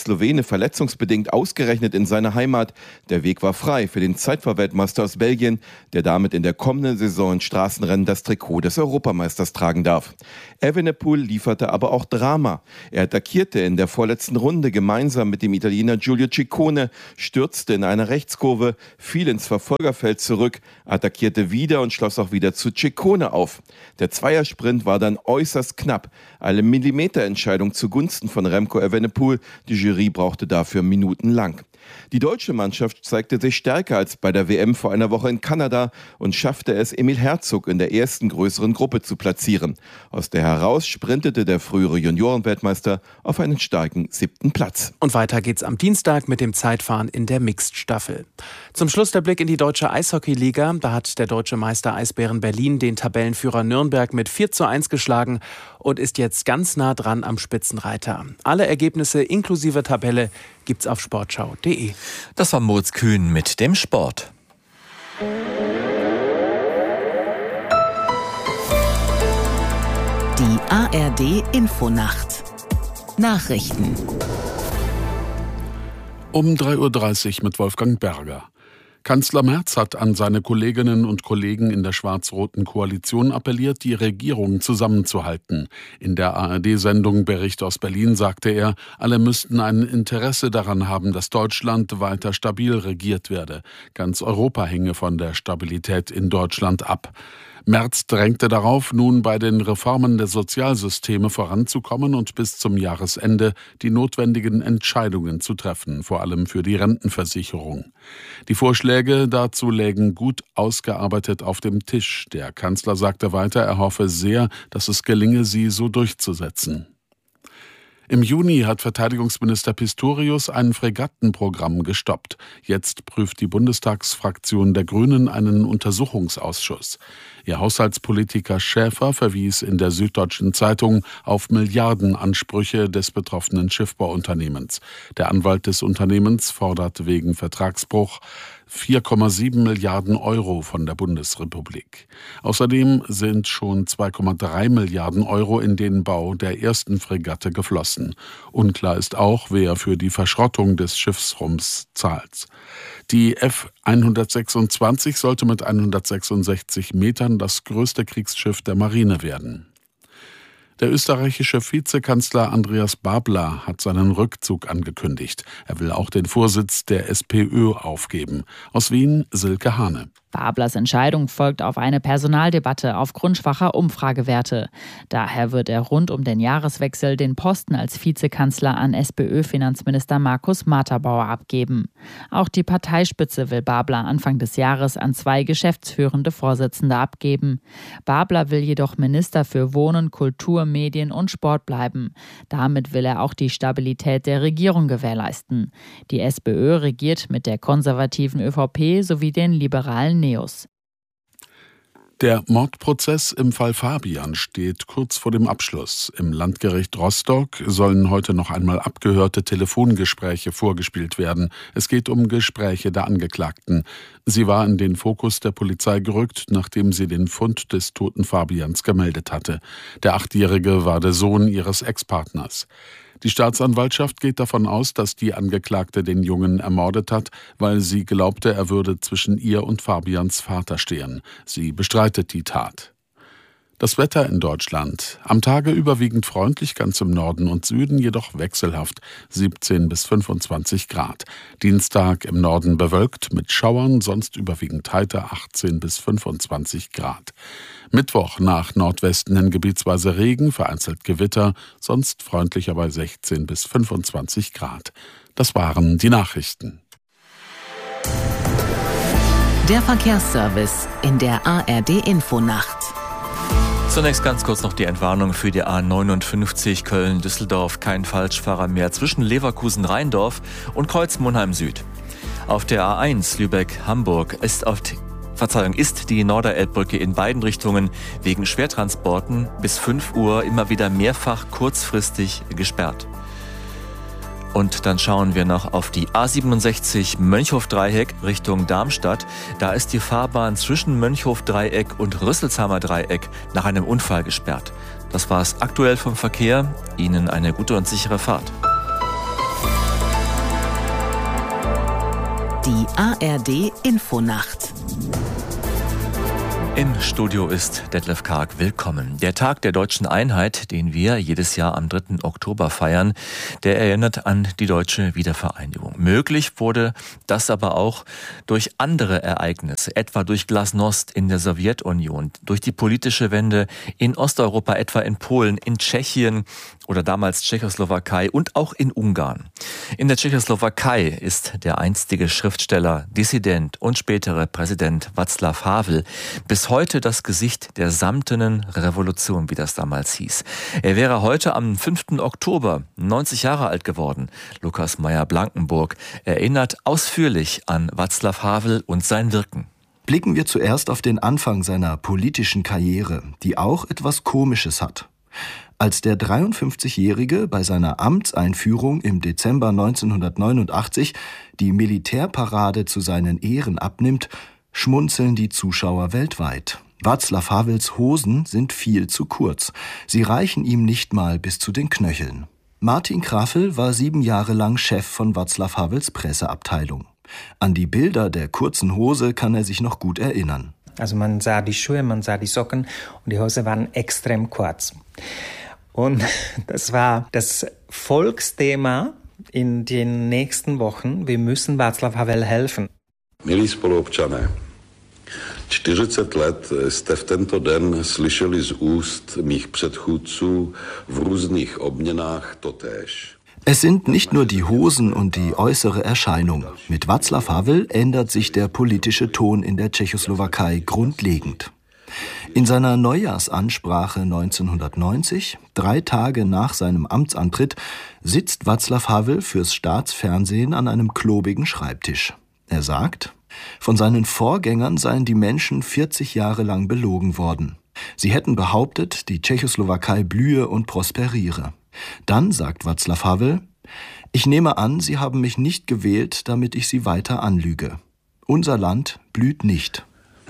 Ukraine verletzungsbedingt ausgerechnet in seine Heimat. Der Weg war frei für den Zeitfahrweltmeister aus Belgien, der damit in der kommenden Saison in Straßenrennen das Trikot des Europameisters tragen darf. Evenepoel lieferte aber auch Drama. Er attackierte in der vorletzten Runde gemeinsam mit dem Italiener Giulio Ciccone, stürzte in einer Rechtskurve, fiel ins Verfolgerfeld zurück, attackierte wieder und schloss auch wieder zu Ciccone auf. Der Zweiersprint war dann äußerst knapp. Eine Millimeterentscheidung zugunsten von Remco Evenepoel. Die Jury brauchte dafür minutenlang. Die deutsche Mannschaft zeigte sich stärker als bei der W M vor einer Woche in Kanada und schaffte es, Emil Herzog in der ersten größeren Gruppe zu platzieren. Aus der heraus sprintete der frühere Juniorenweltmeister auf einen starken siebten Platz. Und weiter geht's am Dienstag mit dem Zeitfahren in der Mixed-Staffel. Zum Schluss der Blick in die deutsche Eishockey-Liga. Da hat der deutsche Meister Eisbären Berlin den Tabellenführer Nürnberg mit vier zu eins geschlagen und ist jetzt ganz nah dran am Spitzenreiter. Alle Ergebnisse inklusive Tabelle gibt's auf sportschau punkt de. Das war Moritz Kühn mit dem Sport. Die A R D Infonacht. Nachrichten. Um drei Uhr dreißig mit Wolfgang Berger. Kanzler Merz hat an seine Kolleginnen und Kollegen in der schwarz-roten Koalition appelliert, die Regierung zusammenzuhalten. In der A R D-Sendung Bericht aus Berlin sagte er, alle müssten ein Interesse daran haben, dass Deutschland weiter stabil regiert werde. Ganz Europa hänge von der Stabilität in Deutschland ab. Merz drängte darauf, nun bei den Reformen der Sozialsysteme voranzukommen und bis zum Jahresende die notwendigen Entscheidungen zu treffen, vor allem für die Rentenversicherung. Die Vorschläge dazu lägen gut ausgearbeitet auf dem Tisch. Der Kanzler sagte weiter, er hoffe sehr, dass es gelinge, sie so durchzusetzen. Im Juni hat Verteidigungsminister Pistorius ein Fregattenprogramm gestoppt. Jetzt prüft die Bundestagsfraktion der Grünen einen Untersuchungsausschuss. Ihr Haushaltspolitiker Schäfer verwies in der Süddeutschen Zeitung auf Milliardenansprüche des betroffenen Schiffbauunternehmens. Der Anwalt des Unternehmens fordert wegen Vertragsbruch vier Komma sieben Milliarden Euro von der Bundesrepublik. Außerdem sind schon zwei Komma drei Milliarden Euro in den Bau der ersten Fregatte geflossen. Unklar ist auch, wer für die Verschrottung des Schiffsrumpfs zahlt. Die F hundertsechsundzwanzig sollte mit hundertsechsundsechzig Metern das größte Kriegsschiff der Marine werden. Der österreichische Vizekanzler Andreas Babler hat seinen Rückzug angekündigt. Er will auch den Vorsitz der SPÖ aufgeben. Aus Wien Silke Hane. Bablers Entscheidung folgt auf eine Personaldebatte aufgrund schwacher Umfragewerte. Daher wird er rund um den Jahreswechsel den Posten als Vizekanzler an SPÖ-Finanzminister Markus Materbauer abgeben. Auch die Parteispitze will Babler Anfang des Jahres an zwei geschäftsführende Vorsitzende abgeben. Babler will jedoch Minister für Wohnen, Kultur, Medien und Sport bleiben. Damit will er auch die Stabilität der Regierung gewährleisten. Die SPÖ regiert mit der konservativen ÖVP sowie den liberalen Neos. Der Mordprozess im Fall Fabian steht kurz vor dem Abschluss. Im Landgericht Rostock sollen heute noch einmal abgehörte Telefongespräche vorgespielt werden. Es geht um Gespräche der Angeklagten. Sie war in den Fokus der Polizei gerückt, nachdem sie den Fund des toten Fabians gemeldet hatte. Der Achtjährige war der Sohn ihres Ex-Partners. Die Staatsanwaltschaft geht davon aus, dass die Angeklagte den Jungen ermordet hat, weil sie glaubte, er würde zwischen ihr und Fabians Vater stehen. Sie bestreitet die Tat. Das Wetter in Deutschland. Am Tage überwiegend freundlich, ganz im Norden und Süden jedoch wechselhaft, siebzehn bis fünfundzwanzig Grad. Dienstag im Norden bewölkt mit Schauern, sonst überwiegend heiter, achtzehn bis fünfundzwanzig Grad. Mittwoch nach Nordwesten hin gebietsweise Regen, vereinzelt Gewitter, sonst freundlicher bei sechzehn bis fünfundzwanzig Grad. Das waren die Nachrichten. Der Verkehrsservice in der A R D-Infonacht. Zunächst ganz kurz noch die Entwarnung für die A neunundfünfzig Köln-Düsseldorf. Kein Falschfahrer mehr zwischen Leverkusen-Rheindorf und Kreuz-Monheim Süd. Auf der A eins Lübeck-Hamburg ist auf die Verzeihung, ist die Norderelbbrücke in beiden Richtungen wegen Schwertransporten bis fünf Uhr immer wieder mehrfach kurzfristig gesperrt. Und dann schauen wir noch auf die A siebenundsechzig Mönchhof-Dreieck Richtung Darmstadt. Da ist die Fahrbahn zwischen Mönchhof-Dreieck und Rüsselsheimer Dreieck nach einem Unfall gesperrt. Das war es aktuell vom Verkehr. Ihnen eine gute und sichere Fahrt. Die A R D-Infonacht. Im Studio ist Detlef Karg. Willkommen. Der Tag der deutschen Einheit, den wir jedes Jahr am dritten Oktober feiern, der erinnert an die deutsche Wiedervereinigung. Möglich wurde das aber auch durch andere Ereignisse, etwa durch Glasnost in der Sowjetunion, durch die politische Wende in Osteuropa, etwa in Polen, in Tschechien oder damals Tschechoslowakei und auch in Ungarn. In der Tschechoslowakei ist der einstige Schriftsteller, Dissident und spätere Präsident Václav Havel bis heute das Gesicht der samtenen Revolution, wie das damals hieß. Er wäre heute am fünften Oktober neunzig Jahre alt geworden. Lukas Meyer-Blankenburg erinnert ausführlich an Václav Havel und sein Wirken. Blicken wir zuerst auf den Anfang seiner politischen Karriere, die auch etwas Komisches hat. Als der dreiundfünfzigjährige bei seiner Amtseinführung im Dezember neunzehnhundertneunundachtzig die Militärparade zu seinen Ehren abnimmt, schmunzeln die Zuschauer weltweit. Václav Havels Hosen sind viel zu kurz. Sie reichen ihm nicht mal bis zu den Knöcheln. Martin Krafel war sieben Jahre lang Chef von Václav Havels Presseabteilung. An die Bilder der kurzen Hose kann er sich noch gut erinnern. Also man sah die Schuhe, man sah die Socken und die Hose waren extrem kurz. Und das war das Volksthema in den nächsten Wochen. Wir müssen Václav Havel helfen. Milí spoluobčané, čtyřicet let jste v tento den slyšeli z úst mých předchůdců v různých obměnách totéž. Es sind nicht nur die Hosen und die äußere Erscheinung. Mit Václav Havel ändert sich der politische Ton in der Tschechoslowakei grundlegend. In seiner Neujahrsansprache neunzehnhundertneunzig, drei Tage nach seinem Amtsantritt, sitzt Václav Havel fürs Staatsfernsehen an einem klobigen Schreibtisch. Er sagt, von seinen Vorgängern seien die Menschen vierzig Jahre lang belogen worden. Sie hätten behauptet, die Tschechoslowakei blühe und prosperiere. Dann sagt Václav Havel, ich nehme an, Sie haben mich nicht gewählt, damit ich Sie weiter anlüge. Unser Land blüht nicht.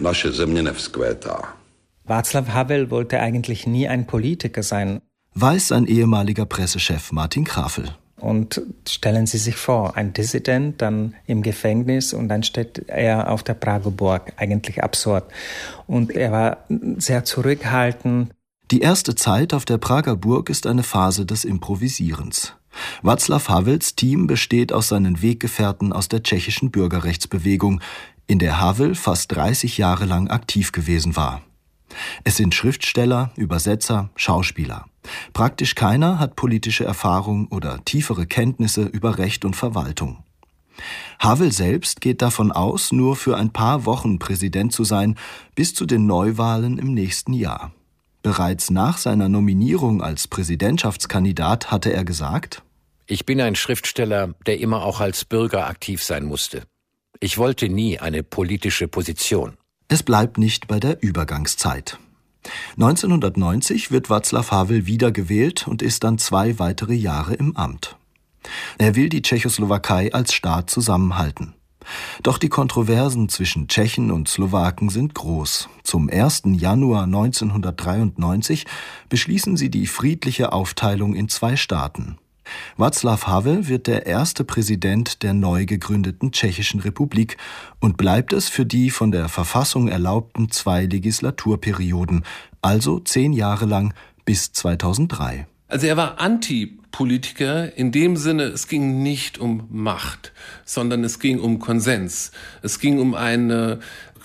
Václav Havel wollte eigentlich nie ein Politiker sein, weiß sein ehemaliger Pressechef Martin Krafel. Und stellen Sie sich vor, ein Dissident dann im Gefängnis und dann steht er auf der Prager Burg. Eigentlich absurd. Und er war sehr zurückhaltend. Die erste Zeit auf der Prager Burg ist eine Phase des Improvisierens. Václav Havels Team besteht aus seinen Weggefährten aus der tschechischen Bürgerrechtsbewegung, in der Havel fast dreißig Jahre lang aktiv gewesen war. Es sind Schriftsteller, Übersetzer, Schauspieler. Praktisch keiner hat politische Erfahrung oder tiefere Kenntnisse über Recht und Verwaltung. Havel selbst geht davon aus, nur für ein paar Wochen Präsident zu sein, bis zu den Neuwahlen im nächsten Jahr. Bereits nach seiner Nominierung als Präsidentschaftskandidat hatte er gesagt: Ich bin ein Schriftsteller, der immer auch als Bürger aktiv sein musste. Ich wollte nie eine politische Position. Es bleibt nicht bei der Übergangszeit. neunzehnhundertneunzig wird Václav Havel wiedergewählt und ist dann zwei weitere Jahre im Amt. Er will die Tschechoslowakei als Staat zusammenhalten. Doch die Kontroversen zwischen Tschechen und Slowaken sind groß. Zum ersten Januar neunzehnhundertdreiundneunzig beschließen sie die friedliche Aufteilung in zwei Staaten. Václav Havel wird der erste Präsident der neu gegründeten Tschechischen Republik und bleibt es für die von der Verfassung erlaubten zwei Legislaturperioden, also zehn Jahre lang bis zweitausenddrei. Also er war Antipolitiker in dem Sinne, es ging nicht um Macht, sondern es ging um Konsens. Es ging um eine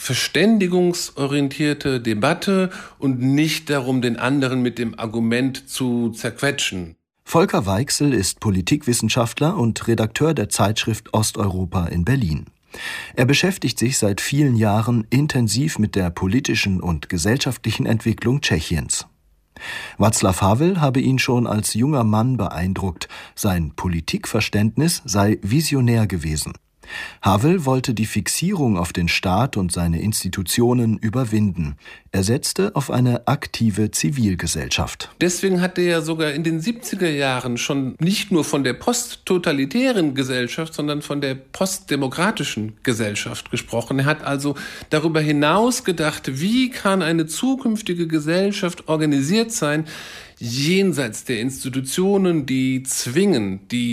verständigungsorientierte Debatte und nicht darum, den anderen mit dem Argument zu zerquetschen. Volker Weichsel ist Politikwissenschaftler und Redakteur der Zeitschrift Osteuropa in Berlin. Er beschäftigt sich seit vielen Jahren intensiv mit der politischen und gesellschaftlichen Entwicklung Tschechiens. Václav Havel habe ihn schon als junger Mann beeindruckt, sein Politikverständnis sei visionär gewesen. Havel wollte die Fixierung auf den Staat und seine Institutionen überwinden. Er setzte auf eine aktive Zivilgesellschaft. Deswegen hat er ja sogar in den siebziger Jahren schon nicht nur von der posttotalitären Gesellschaft, sondern von der postdemokratischen Gesellschaft gesprochen. Er hat also darüber hinaus gedacht, wie kann eine zukünftige Gesellschaft organisiert sein, jenseits der Institutionen, die zwingen, die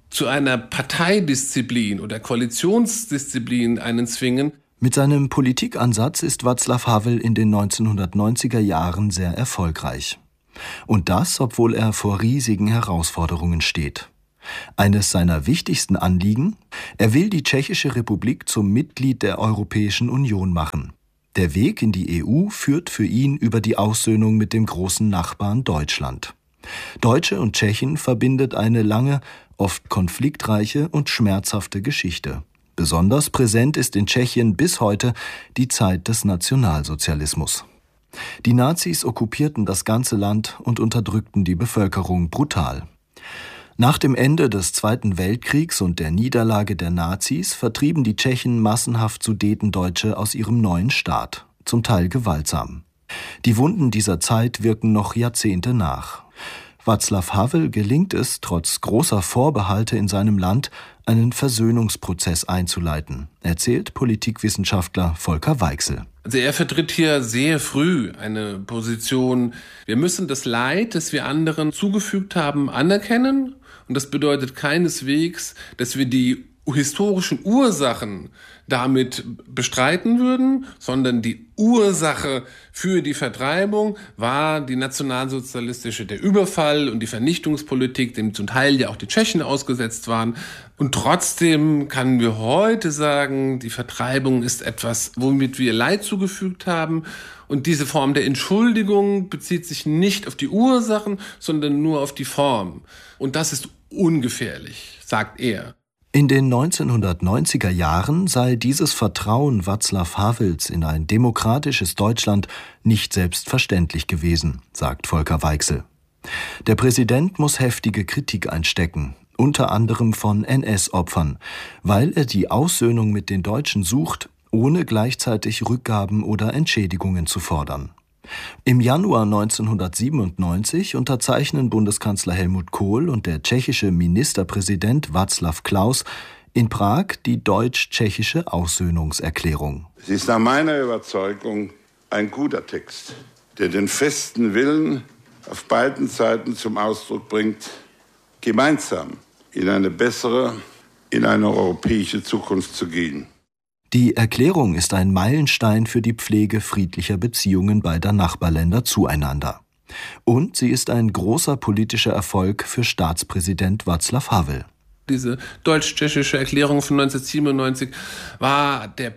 zu einer Parteidisziplin oder Koalitionsdisziplin einen zwingen. Mit seinem Politikansatz ist Václav Havel in den neunzehnhundertneunziger Jahren sehr erfolgreich. Und das, obwohl er vor riesigen Herausforderungen steht. Eines seiner wichtigsten Anliegen: Er will die Tschechische Republik zum Mitglied der Europäischen Union machen. Der Weg in die E U führt für ihn über die Aussöhnung mit dem großen Nachbarn Deutschland. Deutsche und Tschechen verbindet eine lange, oft konfliktreiche und schmerzhafte Geschichte. Besonders präsent ist in Tschechien bis heute die Zeit des Nationalsozialismus. Die Nazis okkupierten das ganze Land und unterdrückten die Bevölkerung brutal. Nach dem Ende des Zweiten Weltkriegs und der Niederlage der Nazis vertrieben die Tschechen massenhaft Sudetendeutsche aus ihrem neuen Staat, zum Teil gewaltsam. Die Wunden dieser Zeit wirken noch Jahrzehnte nach. Václav Havel gelingt es, trotz großer Vorbehalte in seinem Land, einen Versöhnungsprozess einzuleiten, erzählt Politikwissenschaftler Volker Weichsel. Also er vertritt hier sehr früh eine Position, wir müssen das Leid, das wir anderen zugefügt haben, anerkennen. Und das bedeutet keineswegs, dass wir die historischen Ursachen damit bestreiten würden, sondern die Ursache für die Vertreibung war die nationalsozialistische, der Überfall und die Vernichtungspolitik, dem zum Teil ja auch die Tschechen ausgesetzt waren. Und trotzdem können wir heute sagen, die Vertreibung ist etwas, womit wir Leid zugefügt haben. Und diese Form der Entschuldigung bezieht sich nicht auf die Ursachen, sondern nur auf die Form. Und das ist ungefährlich, sagt er. In den neunzehnhundertneunziger Jahren sei dieses Vertrauen Václav Havels in ein demokratisches Deutschland nicht selbstverständlich gewesen, sagt Volker Weichsel. Der Präsident muss heftige Kritik einstecken, unter anderem von N S-Opfern, weil er die Aussöhnung mit den Deutschen sucht, ohne gleichzeitig Rückgaben oder Entschädigungen zu fordern. Im Januar neunzehnhundertsiebenundneunzig unterzeichnen Bundeskanzler Helmut Kohl und der tschechische Ministerpräsident Václav Klaus in Prag die deutsch-tschechische Aussöhnungserklärung. Es ist nach meiner Überzeugung ein guter Text, der den festen Willen auf beiden Seiten zum Ausdruck bringt, gemeinsam in eine bessere, in eine europäische Zukunft zu gehen. Die Erklärung ist ein Meilenstein für die Pflege friedlicher Beziehungen beider Nachbarländer zueinander. Und sie ist ein großer politischer Erfolg für Staatspräsident Václav Havel. Diese deutsch-tschechische Erklärung von neunzehnhundertsiebenundneunzig war der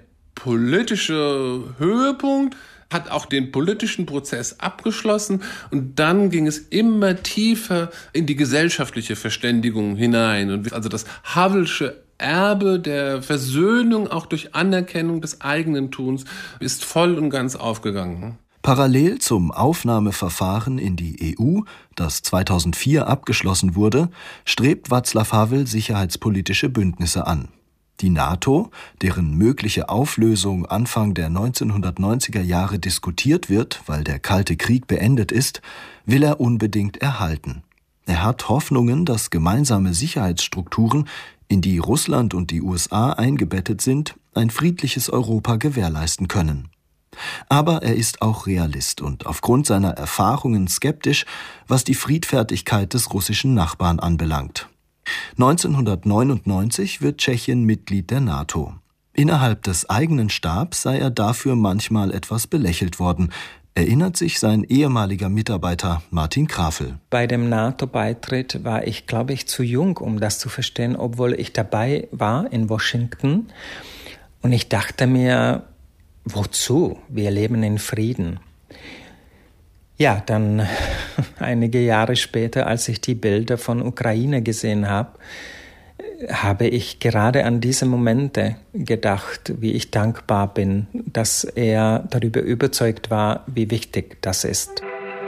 politische Höhepunkt, hat auch den politischen Prozess abgeschlossen und dann ging es immer tiefer in die gesellschaftliche Verständigung hinein. Und also das Havelsche Erbe der Versöhnung, auch durch Anerkennung des eigenen Tuns, ist voll und ganz aufgegangen. Parallel zum Aufnahmeverfahren in die E U, das zweitausendvier abgeschlossen wurde, strebt Václav Havel sicherheitspolitische Bündnisse an. Die NATO, deren mögliche Auflösung Anfang der neunzehnhundertneunziger Jahre diskutiert wird, weil der Kalte Krieg beendet ist, will er unbedingt erhalten. Er hat Hoffnungen, dass gemeinsame Sicherheitsstrukturen, in die Russland und die U S A eingebettet sind, ein friedliches Europa gewährleisten können. Aber er ist auch Realist und aufgrund seiner Erfahrungen skeptisch, was die Friedfertigkeit des russischen Nachbarn anbelangt. neunzehnhundertneunundneunzig wird Tschechien Mitglied der NATO. Innerhalb des eigenen Stabs sei er dafür manchmal etwas belächelt worden, erinnert sich sein ehemaliger Mitarbeiter Martin Krafel. Bei dem NATO-Beitritt war ich, glaube ich, zu jung, um das zu verstehen, obwohl ich dabei war in Washington. Und ich dachte mir, wozu? Wir leben in Frieden. Ja, dann einige Jahre später, als ich die Bilder von Ukraine gesehen habe, habe ich gerade an diese Momente gedacht, wie ich dankbar bin, dass er darüber überzeugt war, wie wichtig das ist.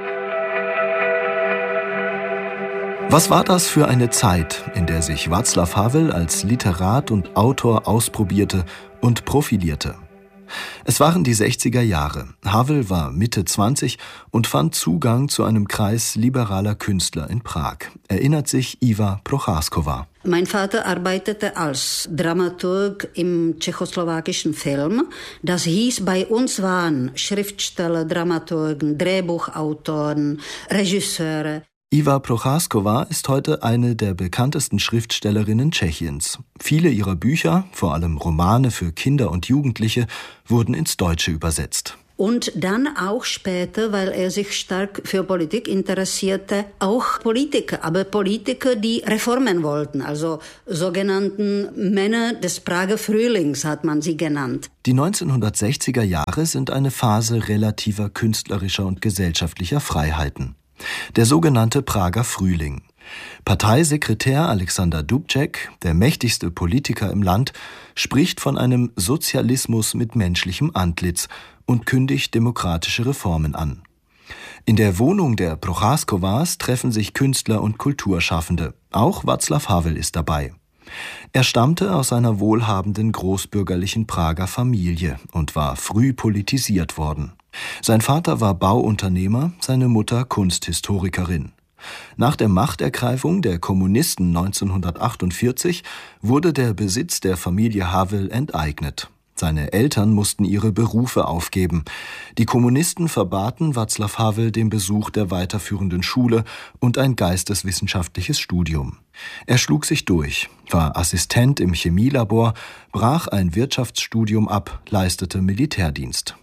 Was war das für eine Zeit, in der sich Václav Havel als Literat und Autor ausprobierte und profilierte? Es waren die sechziger Jahre. Havel war Mitte zwanzig und fand Zugang zu einem Kreis liberaler Künstler in Prag, erinnert sich Iva Prochaskova. Mein Vater arbeitete als Dramaturg im tschechoslowakischen Film. Das hieß, bei uns waren Schriftsteller, Dramaturgen, Drehbuchautoren, Regisseure. Iva Procházková ist heute eine der bekanntesten Schriftstellerinnen Tschechiens. Viele ihrer Bücher, vor allem Romane für Kinder und Jugendliche, wurden ins Deutsche übersetzt. Und dann auch später, weil er sich stark für Politik interessierte, auch Politiker, aber Politiker, die Reformen wollten, also sogenannten Männer des Prager Frühlings hat man sie genannt. Die neunzehnhundertsechziger Jahre sind eine Phase relativer künstlerischer und gesellschaftlicher Freiheiten. Der sogenannte Prager Frühling. Parteisekretär Alexander Dubček, der mächtigste Politiker im Land, spricht von einem Sozialismus mit menschlichem Antlitz und kündigt demokratische Reformen an. In der Wohnung der Procházkovás treffen sich Künstler und Kulturschaffende. Auch Václav Havel ist dabei. Er stammte aus einer wohlhabenden großbürgerlichen Prager Familie und war früh politisiert worden. Sein Vater war Bauunternehmer, seine Mutter Kunsthistorikerin. Nach der Machtergreifung der Kommunisten neunzehnhundertachtundvierzig wurde der Besitz der Familie Havel enteignet. Seine Eltern mussten ihre Berufe aufgeben. Die Kommunisten verbaten Václav Havel den Besuch der weiterführenden Schule und ein geisteswissenschaftliches Studium. Er schlug sich durch, war Assistent im Chemielabor, brach ein Wirtschaftsstudium ab, leistete Militärdienst.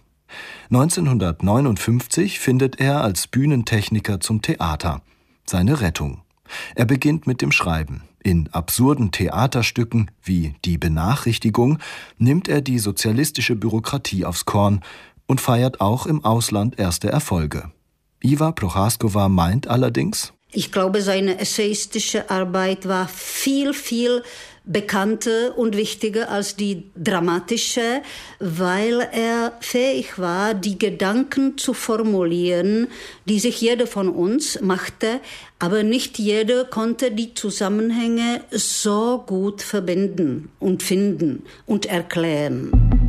neunzehnhundertneunundfünfzig findet er als Bühnentechniker zum Theater. Seine Rettung. Er beginnt mit dem Schreiben. In absurden Theaterstücken wie Die Benachrichtigung nimmt er die sozialistische Bürokratie aufs Korn und feiert auch im Ausland erste Erfolge. Iva Procházková meint allerdings: Ich glaube, seine essayistische Arbeit war viel, viel bekannter und wichtiger als die dramatische, weil er fähig war, die Gedanken zu formulieren, die sich jeder von uns machte, aber nicht jeder konnte die Zusammenhänge so gut verbinden und finden und erklären.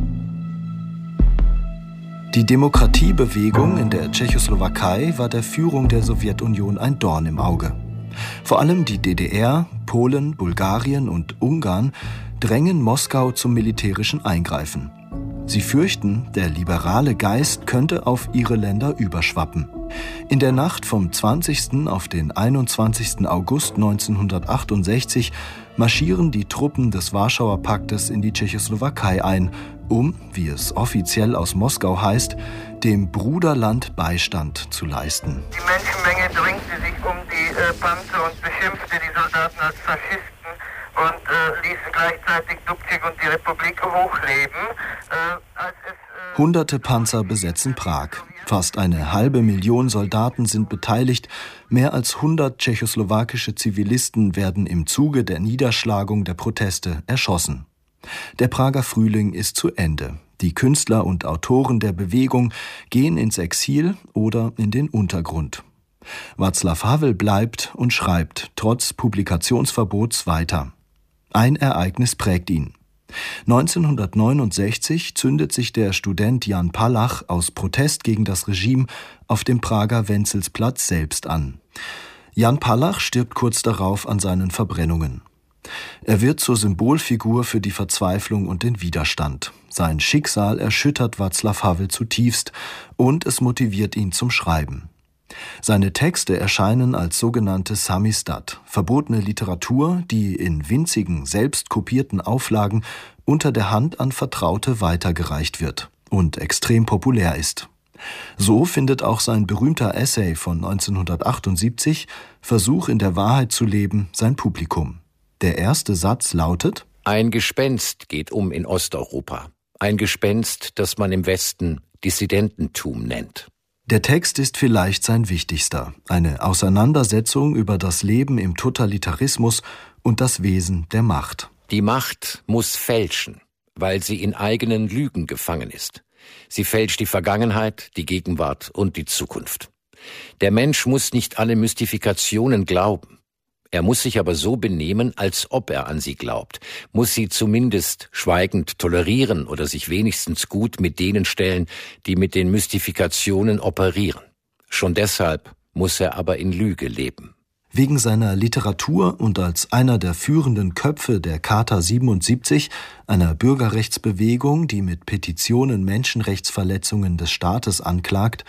Die Demokratiebewegung in der Tschechoslowakei war der Führung der Sowjetunion ein Dorn im Auge. Vor allem die D D R, Polen, Bulgarien und Ungarn drängen Moskau zum militärischen Eingreifen. Sie fürchten, der liberale Geist könnte auf ihre Länder überschwappen. In der Nacht vom zwanzigsten auf den einundzwanzigsten August neunzehnhundertachtundsechzig marschieren die Truppen des Warschauer Paktes in die Tschechoslowakei ein, um, wie es offiziell aus Moskau heißt, dem Bruderland Beistand zu leisten. Die Menschenmenge drängte sich um die äh, Panzer und beschimpfte die Soldaten als Faschisten und äh, ließen gleichzeitig Dubček und die Republik hochleben. Äh, als es, äh Hunderte Panzer besetzen Prag. Fast eine halbe Million Soldaten sind beteiligt. Mehr als hundert tschechoslowakische Zivilisten werden im Zuge der Niederschlagung der Proteste erschossen. Der Prager Frühling ist zu Ende. Die Künstler und Autoren der Bewegung gehen ins Exil oder in den Untergrund. Václav Havel bleibt und schreibt trotz Publikationsverbots weiter. Ein Ereignis prägt ihn. neunzehnhundertneunundsechzig zündet sich der Student Jan Palach aus Protest gegen das Regime auf dem Prager Wenzelsplatz selbst an. Jan Palach stirbt kurz darauf an seinen Verbrennungen. Er wird zur Symbolfigur für die Verzweiflung und den Widerstand. Sein Schicksal erschüttert Václav Havel zutiefst und es motiviert ihn zum Schreiben. Seine Texte erscheinen als sogenannte Samizdat, verbotene Literatur, die in winzigen, selbst kopierten Auflagen unter der Hand an Vertraute weitergereicht wird und extrem populär ist. So findet auch sein berühmter Essay von neunzehnhundertachtundsiebzig, Versuch in der Wahrheit zu leben, sein Publikum. Der erste Satz lautet: Ein Gespenst geht um in Osteuropa. Ein Gespenst, das man im Westen Dissidententum nennt. Der Text ist vielleicht sein wichtigster. Eine Auseinandersetzung über das Leben im Totalitarismus und das Wesen der Macht. Die Macht muss fälschen, weil sie in eigenen Lügen gefangen ist. Sie fälscht die Vergangenheit, die Gegenwart und die Zukunft. Der Mensch muss nicht alle Mystifikationen glauben. Er muss sich aber so benehmen, als ob er an sie glaubt, muss sie zumindest schweigend tolerieren oder sich wenigstens gut mit denen stellen, die mit den Mystifikationen operieren. Schon deshalb muss er aber in Lüge leben. Wegen seiner Literatur und als einer der führenden Köpfe der Charta siebenundsiebzig, einer Bürgerrechtsbewegung, die mit Petitionen Menschenrechtsverletzungen des Staates anklagt,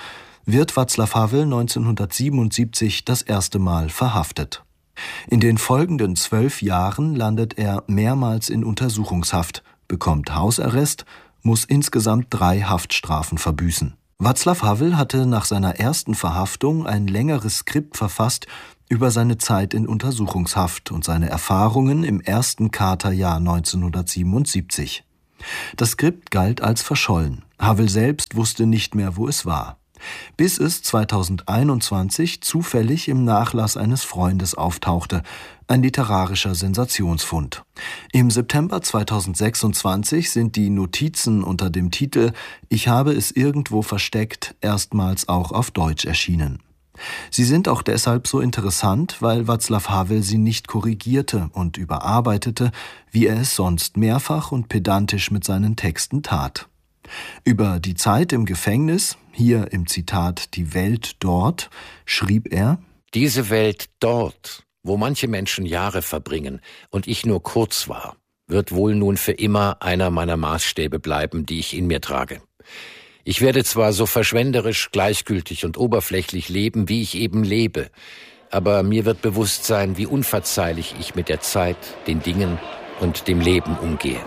wird Václav Havel neunzehnhundertsiebenundsiebzig das erste Mal verhaftet. In den folgenden zwölf Jahren landet er mehrmals in Untersuchungshaft, bekommt Hausarrest, muss insgesamt drei Haftstrafen verbüßen. Václav Havel hatte nach seiner ersten Verhaftung ein längeres Skript verfasst über seine Zeit in Untersuchungshaft und seine Erfahrungen im ersten Katerjahr neunzehnhundertsiebenundsiebzig. Das Skript galt als verschollen. Havel selbst wusste nicht mehr, wo es war. Bis es zweitausendeinundzwanzig zufällig im Nachlass eines Freundes auftauchte, ein literarischer Sensationsfund. Im September zweitausendsechsundzwanzig sind die Notizen unter dem Titel »Ich habe es irgendwo versteckt« erstmals auch auf Deutsch erschienen. Sie sind auch deshalb so interessant, weil Václav Havel sie nicht korrigierte und überarbeitete, wie er es sonst mehrfach und pedantisch mit seinen Texten tat. Über die Zeit im Gefängnis, hier im Zitat »Die Welt dort«, schrieb er: »Diese Welt dort, wo manche Menschen Jahre verbringen und ich nur kurz war, wird wohl nun für immer einer meiner Maßstäbe bleiben, die ich in mir trage. Ich werde zwar so verschwenderisch, gleichgültig und oberflächlich leben, wie ich eben lebe, aber mir wird bewusst sein, wie unverzeihlich ich mit der Zeit, den Dingen und dem Leben umgehe.«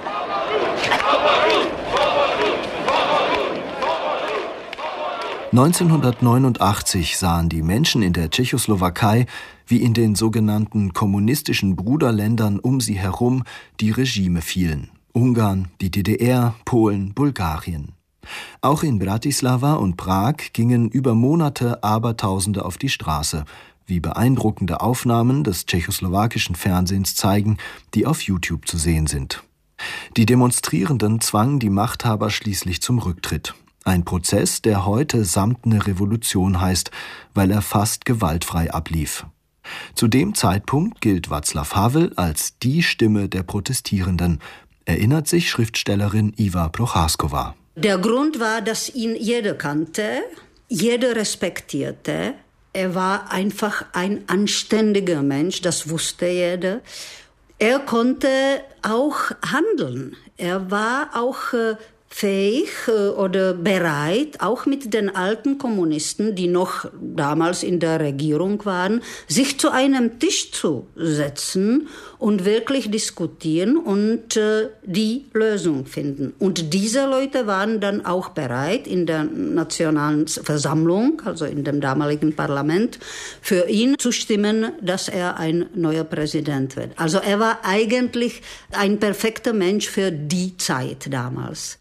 neunzehnhundertneunundachtzig sahen die Menschen in der Tschechoslowakei wie in den sogenannten kommunistischen Bruderländern um sie herum die Regime fielen. Ungarn, die D D R, Polen, Bulgarien. Auch in Bratislava und Prag gingen über Monate Abertausende auf die Straße, wie beeindruckende Aufnahmen des tschechoslowakischen Fernsehens zeigen, die auf YouTube zu sehen sind. Die Demonstrierenden zwangen die Machthaber schließlich zum Rücktritt. Ein Prozess, der heute samtene Revolution heißt, weil er fast gewaltfrei ablief. Zu dem Zeitpunkt gilt Václav Havel als die Stimme der Protestierenden, erinnert sich Schriftstellerin Iva Procházková. Der Grund war, dass ihn jeder kannte, jeder respektierte. Er war einfach ein anständiger Mensch, das wusste jeder. Er konnte auch handeln. Er war auch äh, fähig oder bereit, auch mit den alten Kommunisten, die noch damals in der Regierung waren, sich zu einem Tisch zu setzen und wirklich diskutieren und äh, die Lösung finden. Und diese Leute waren dann auch bereit, in der Nationalen Versammlung, also in dem damaligen Parlament, für ihn zu stimmen, dass er ein neuer Präsident wird. Also er war eigentlich ein perfekter Mensch für die Zeit damals.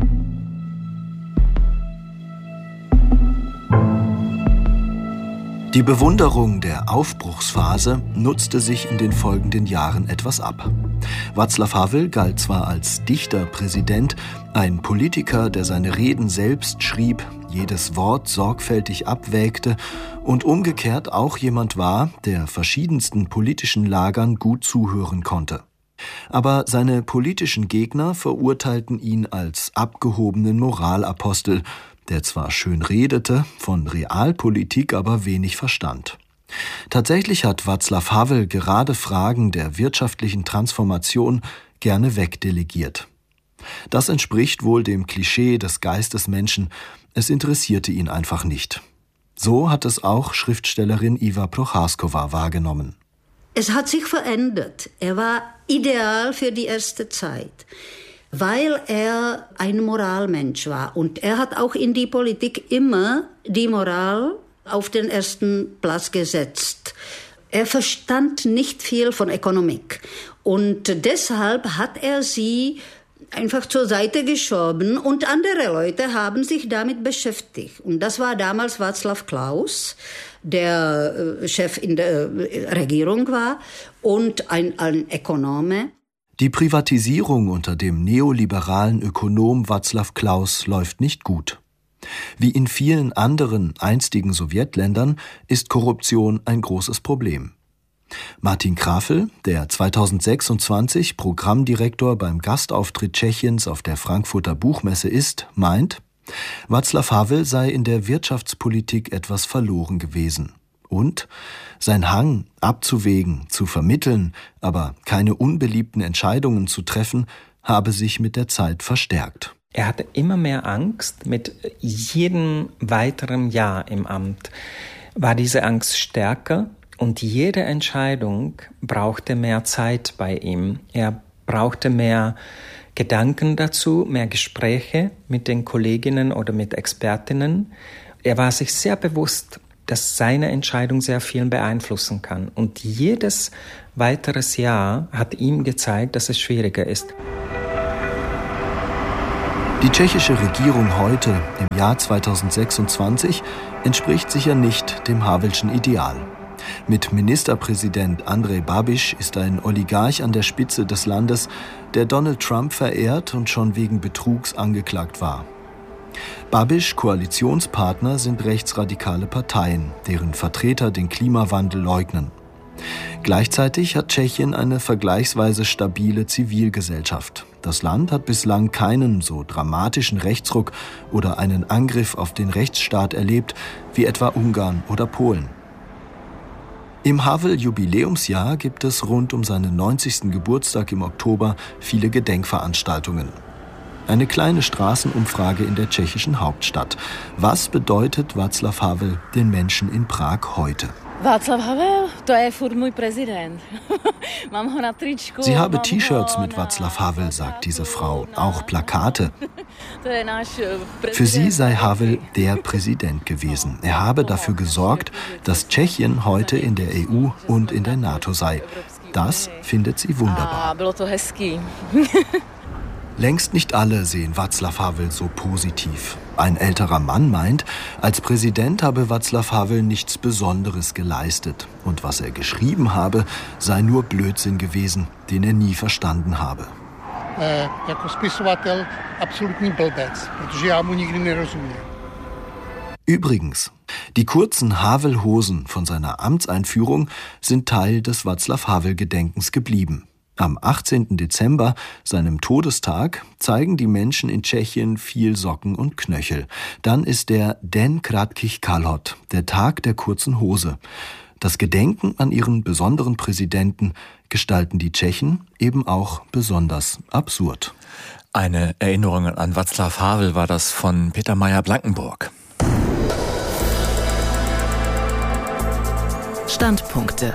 Die Bewunderung der Aufbruchsphase nutzte sich in den folgenden Jahren etwas ab. Václav Havel galt zwar als Dichterpräsident, ein Politiker, der seine Reden selbst schrieb, jedes Wort sorgfältig abwägte und umgekehrt auch jemand war, der verschiedensten politischen Lagern gut zuhören konnte. Aber seine politischen Gegner verurteilten ihn als abgehobenen Moralapostel, der zwar schön redete, von Realpolitik aber wenig verstand. Tatsächlich hat Václav Havel gerade Fragen der wirtschaftlichen Transformation gerne wegdelegiert. Das entspricht wohl dem Klischee des Geistesmenschen, es interessierte ihn einfach nicht. So hat es auch Schriftstellerin Iva Procházková wahrgenommen. Es hat sich verändert. Er war ideal für die erste Zeit, weil er ein Moralmensch war. Und er hat auch in die Politik immer die Moral auf den ersten Platz gesetzt. Er verstand nicht viel von Ökonomik. Und deshalb hat er sie einfach zur Seite geschoben und andere Leute haben sich damit beschäftigt. Und das war damals Václav Klaus, der äh, Chef in der äh, Regierung war und ein, ein Ökonome. Die Privatisierung unter dem neoliberalen Ökonom Václav Klaus läuft nicht gut. Wie in vielen anderen einstigen Sowjetländern ist Korruption ein großes Problem. Martin Krafel, der zweitausendsechsundzwanzig Programmdirektor beim Gastauftritt Tschechiens auf der Frankfurter Buchmesse ist, meint, Václav Havel sei in der Wirtschaftspolitik etwas verloren gewesen. Und sein Hang, abzuwägen, zu vermitteln, aber keine unbeliebten Entscheidungen zu treffen, habe sich mit der Zeit verstärkt. Er hatte immer mehr Angst. Mit jedem weiteren Jahr im Amt war diese Angst stärker und jede Entscheidung brauchte mehr Zeit bei ihm. Er brauchte mehr Gedanken dazu, mehr Gespräche mit den Kolleginnen oder mit Expertinnen. Er war sich sehr bewusst, dass seine Entscheidung sehr viel beeinflussen kann. Und jedes weiteres Jahr hat ihm gezeigt, dass es schwieriger ist. Die tschechische Regierung heute, im Jahr zweitausendsechsundzwanzig, entspricht sicher nicht dem Havelschen Ideal. Mit Ministerpräsident Andrej Babiš ist ein Oligarch an der Spitze des Landes, der Donald Trump verehrt und schon wegen Betrugs angeklagt war. Babiš' Koalitionspartner sind rechtsradikale Parteien, deren Vertreter den Klimawandel leugnen. Gleichzeitig hat Tschechien eine vergleichsweise stabile Zivilgesellschaft. Das Land hat bislang keinen so dramatischen Rechtsruck oder einen Angriff auf den Rechtsstaat erlebt wie etwa Ungarn oder Polen. Im Havel-Jubiläumsjahr gibt es rund um seinen neunzigsten Geburtstag im Oktober viele Gedenkveranstaltungen. Eine kleine Straßenumfrage in der tschechischen Hauptstadt. Was bedeutet Václav Havel den Menschen in Prag heute? Václav Havel, to je furt můj prezident. Mám ho na tričku. Sie habe T-Shirts mit Václav Havel, sagt diese Frau, auch Plakate. Für sie sei Havel der Präsident gewesen. Er habe dafür gesorgt, dass Tschechien heute in der E U und in der NATO sei. Das findet sie wunderbar. Bylo to hezký. Längst nicht alle sehen Václav Havel so positiv. Ein älterer Mann meint, als Präsident habe Václav Havel nichts Besonderes geleistet. Und was er geschrieben habe, sei nur Blödsinn gewesen, den er nie verstanden habe. Äh, jako spisovatel absolutní blbec, protože já mu nikdy nerozuměl. Übrigens, die kurzen Havel-Hosen von seiner Amtseinführung sind Teil des Václav Havel-Gedenkens geblieben. Am achtzehnten Dezember, seinem Todestag, zeigen die Menschen in Tschechien viel Socken und Knöchel. Dann ist der Den kratkých kalhot, der Tag der kurzen Hose. Das Gedenken an ihren besonderen Präsidenten gestalten die Tschechen eben auch besonders absurd. Eine Erinnerung an Václav Havel war das von Peter Meyer-Blankenburg. Standpunkte.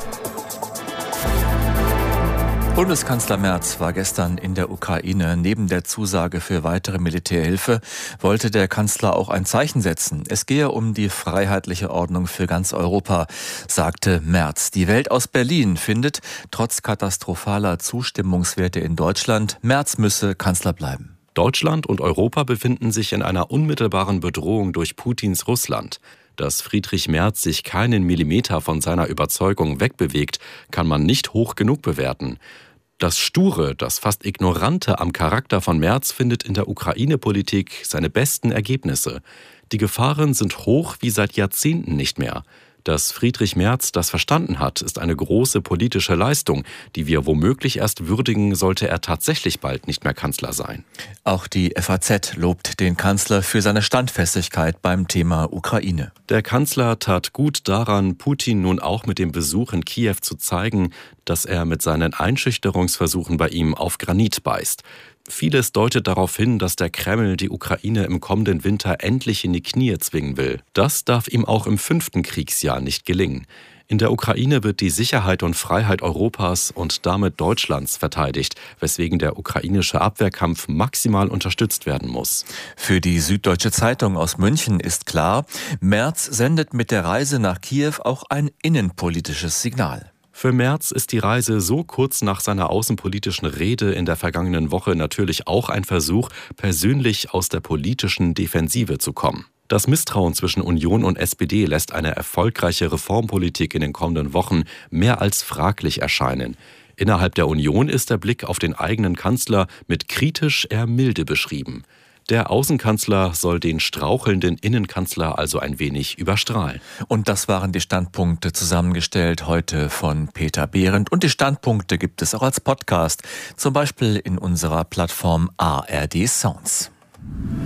Bundeskanzler Merz war gestern in der Ukraine. Neben der Zusage für weitere Militärhilfe wollte der Kanzler auch ein Zeichen setzen. Es gehe um die freiheitliche Ordnung für ganz Europa, sagte Merz. Die Welt aus Berlin findet, trotz katastrophaler Zustimmungswerte in Deutschland, Merz müsse Kanzler bleiben. Deutschland und Europa befinden sich in einer unmittelbaren Bedrohung durch Putins Russland. Dass Friedrich Merz sich keinen Millimeter von seiner Überzeugung wegbewegt, kann man nicht hoch genug bewerten. Das Sture, das fast Ignorante am Charakter von Merz findet in der Ukraine-Politik seine besten Ergebnisse. Die Gefahren sind hoch wie seit Jahrzehnten nicht mehr. Dass Friedrich Merz das verstanden hat, ist eine große politische Leistung, die wir womöglich erst würdigen, sollte er tatsächlich bald nicht mehr Kanzler sein. Auch die F A Z lobt den Kanzler für seine Standfestigkeit beim Thema Ukraine. Der Kanzler tat gut daran, Putin nun auch mit dem Besuch in Kiew zu zeigen, dass er mit seinen Einschüchterungsversuchen bei ihm auf Granit beißt. Vieles deutet darauf hin, dass der Kreml die Ukraine im kommenden Winter endlich in die Knie zwingen will. Das darf ihm auch im fünften Kriegsjahr nicht gelingen. In der Ukraine wird die Sicherheit und Freiheit Europas und damit Deutschlands verteidigt, weswegen der ukrainische Abwehrkampf maximal unterstützt werden muss. Für die Süddeutsche Zeitung aus München ist klar, Merz sendet mit der Reise nach Kiew auch ein innenpolitisches Signal. Für Merz ist die Reise so kurz nach seiner außenpolitischen Rede in der vergangenen Woche natürlich auch ein Versuch, persönlich aus der politischen Defensive zu kommen. Das Misstrauen zwischen Union und S P D lässt eine erfolgreiche Reformpolitik in den kommenden Wochen mehr als fraglich erscheinen. Innerhalb der Union ist der Blick auf den eigenen Kanzler mit kritisch eher milde beschrieben. Der Außenkanzler soll den strauchelnden Innenkanzler also ein wenig überstrahlen. Und das waren die Standpunkte, zusammengestellt heute von Peter Behrendt. Und die Standpunkte gibt es auch als Podcast, zum Beispiel in unserer Plattform A R D Sounds.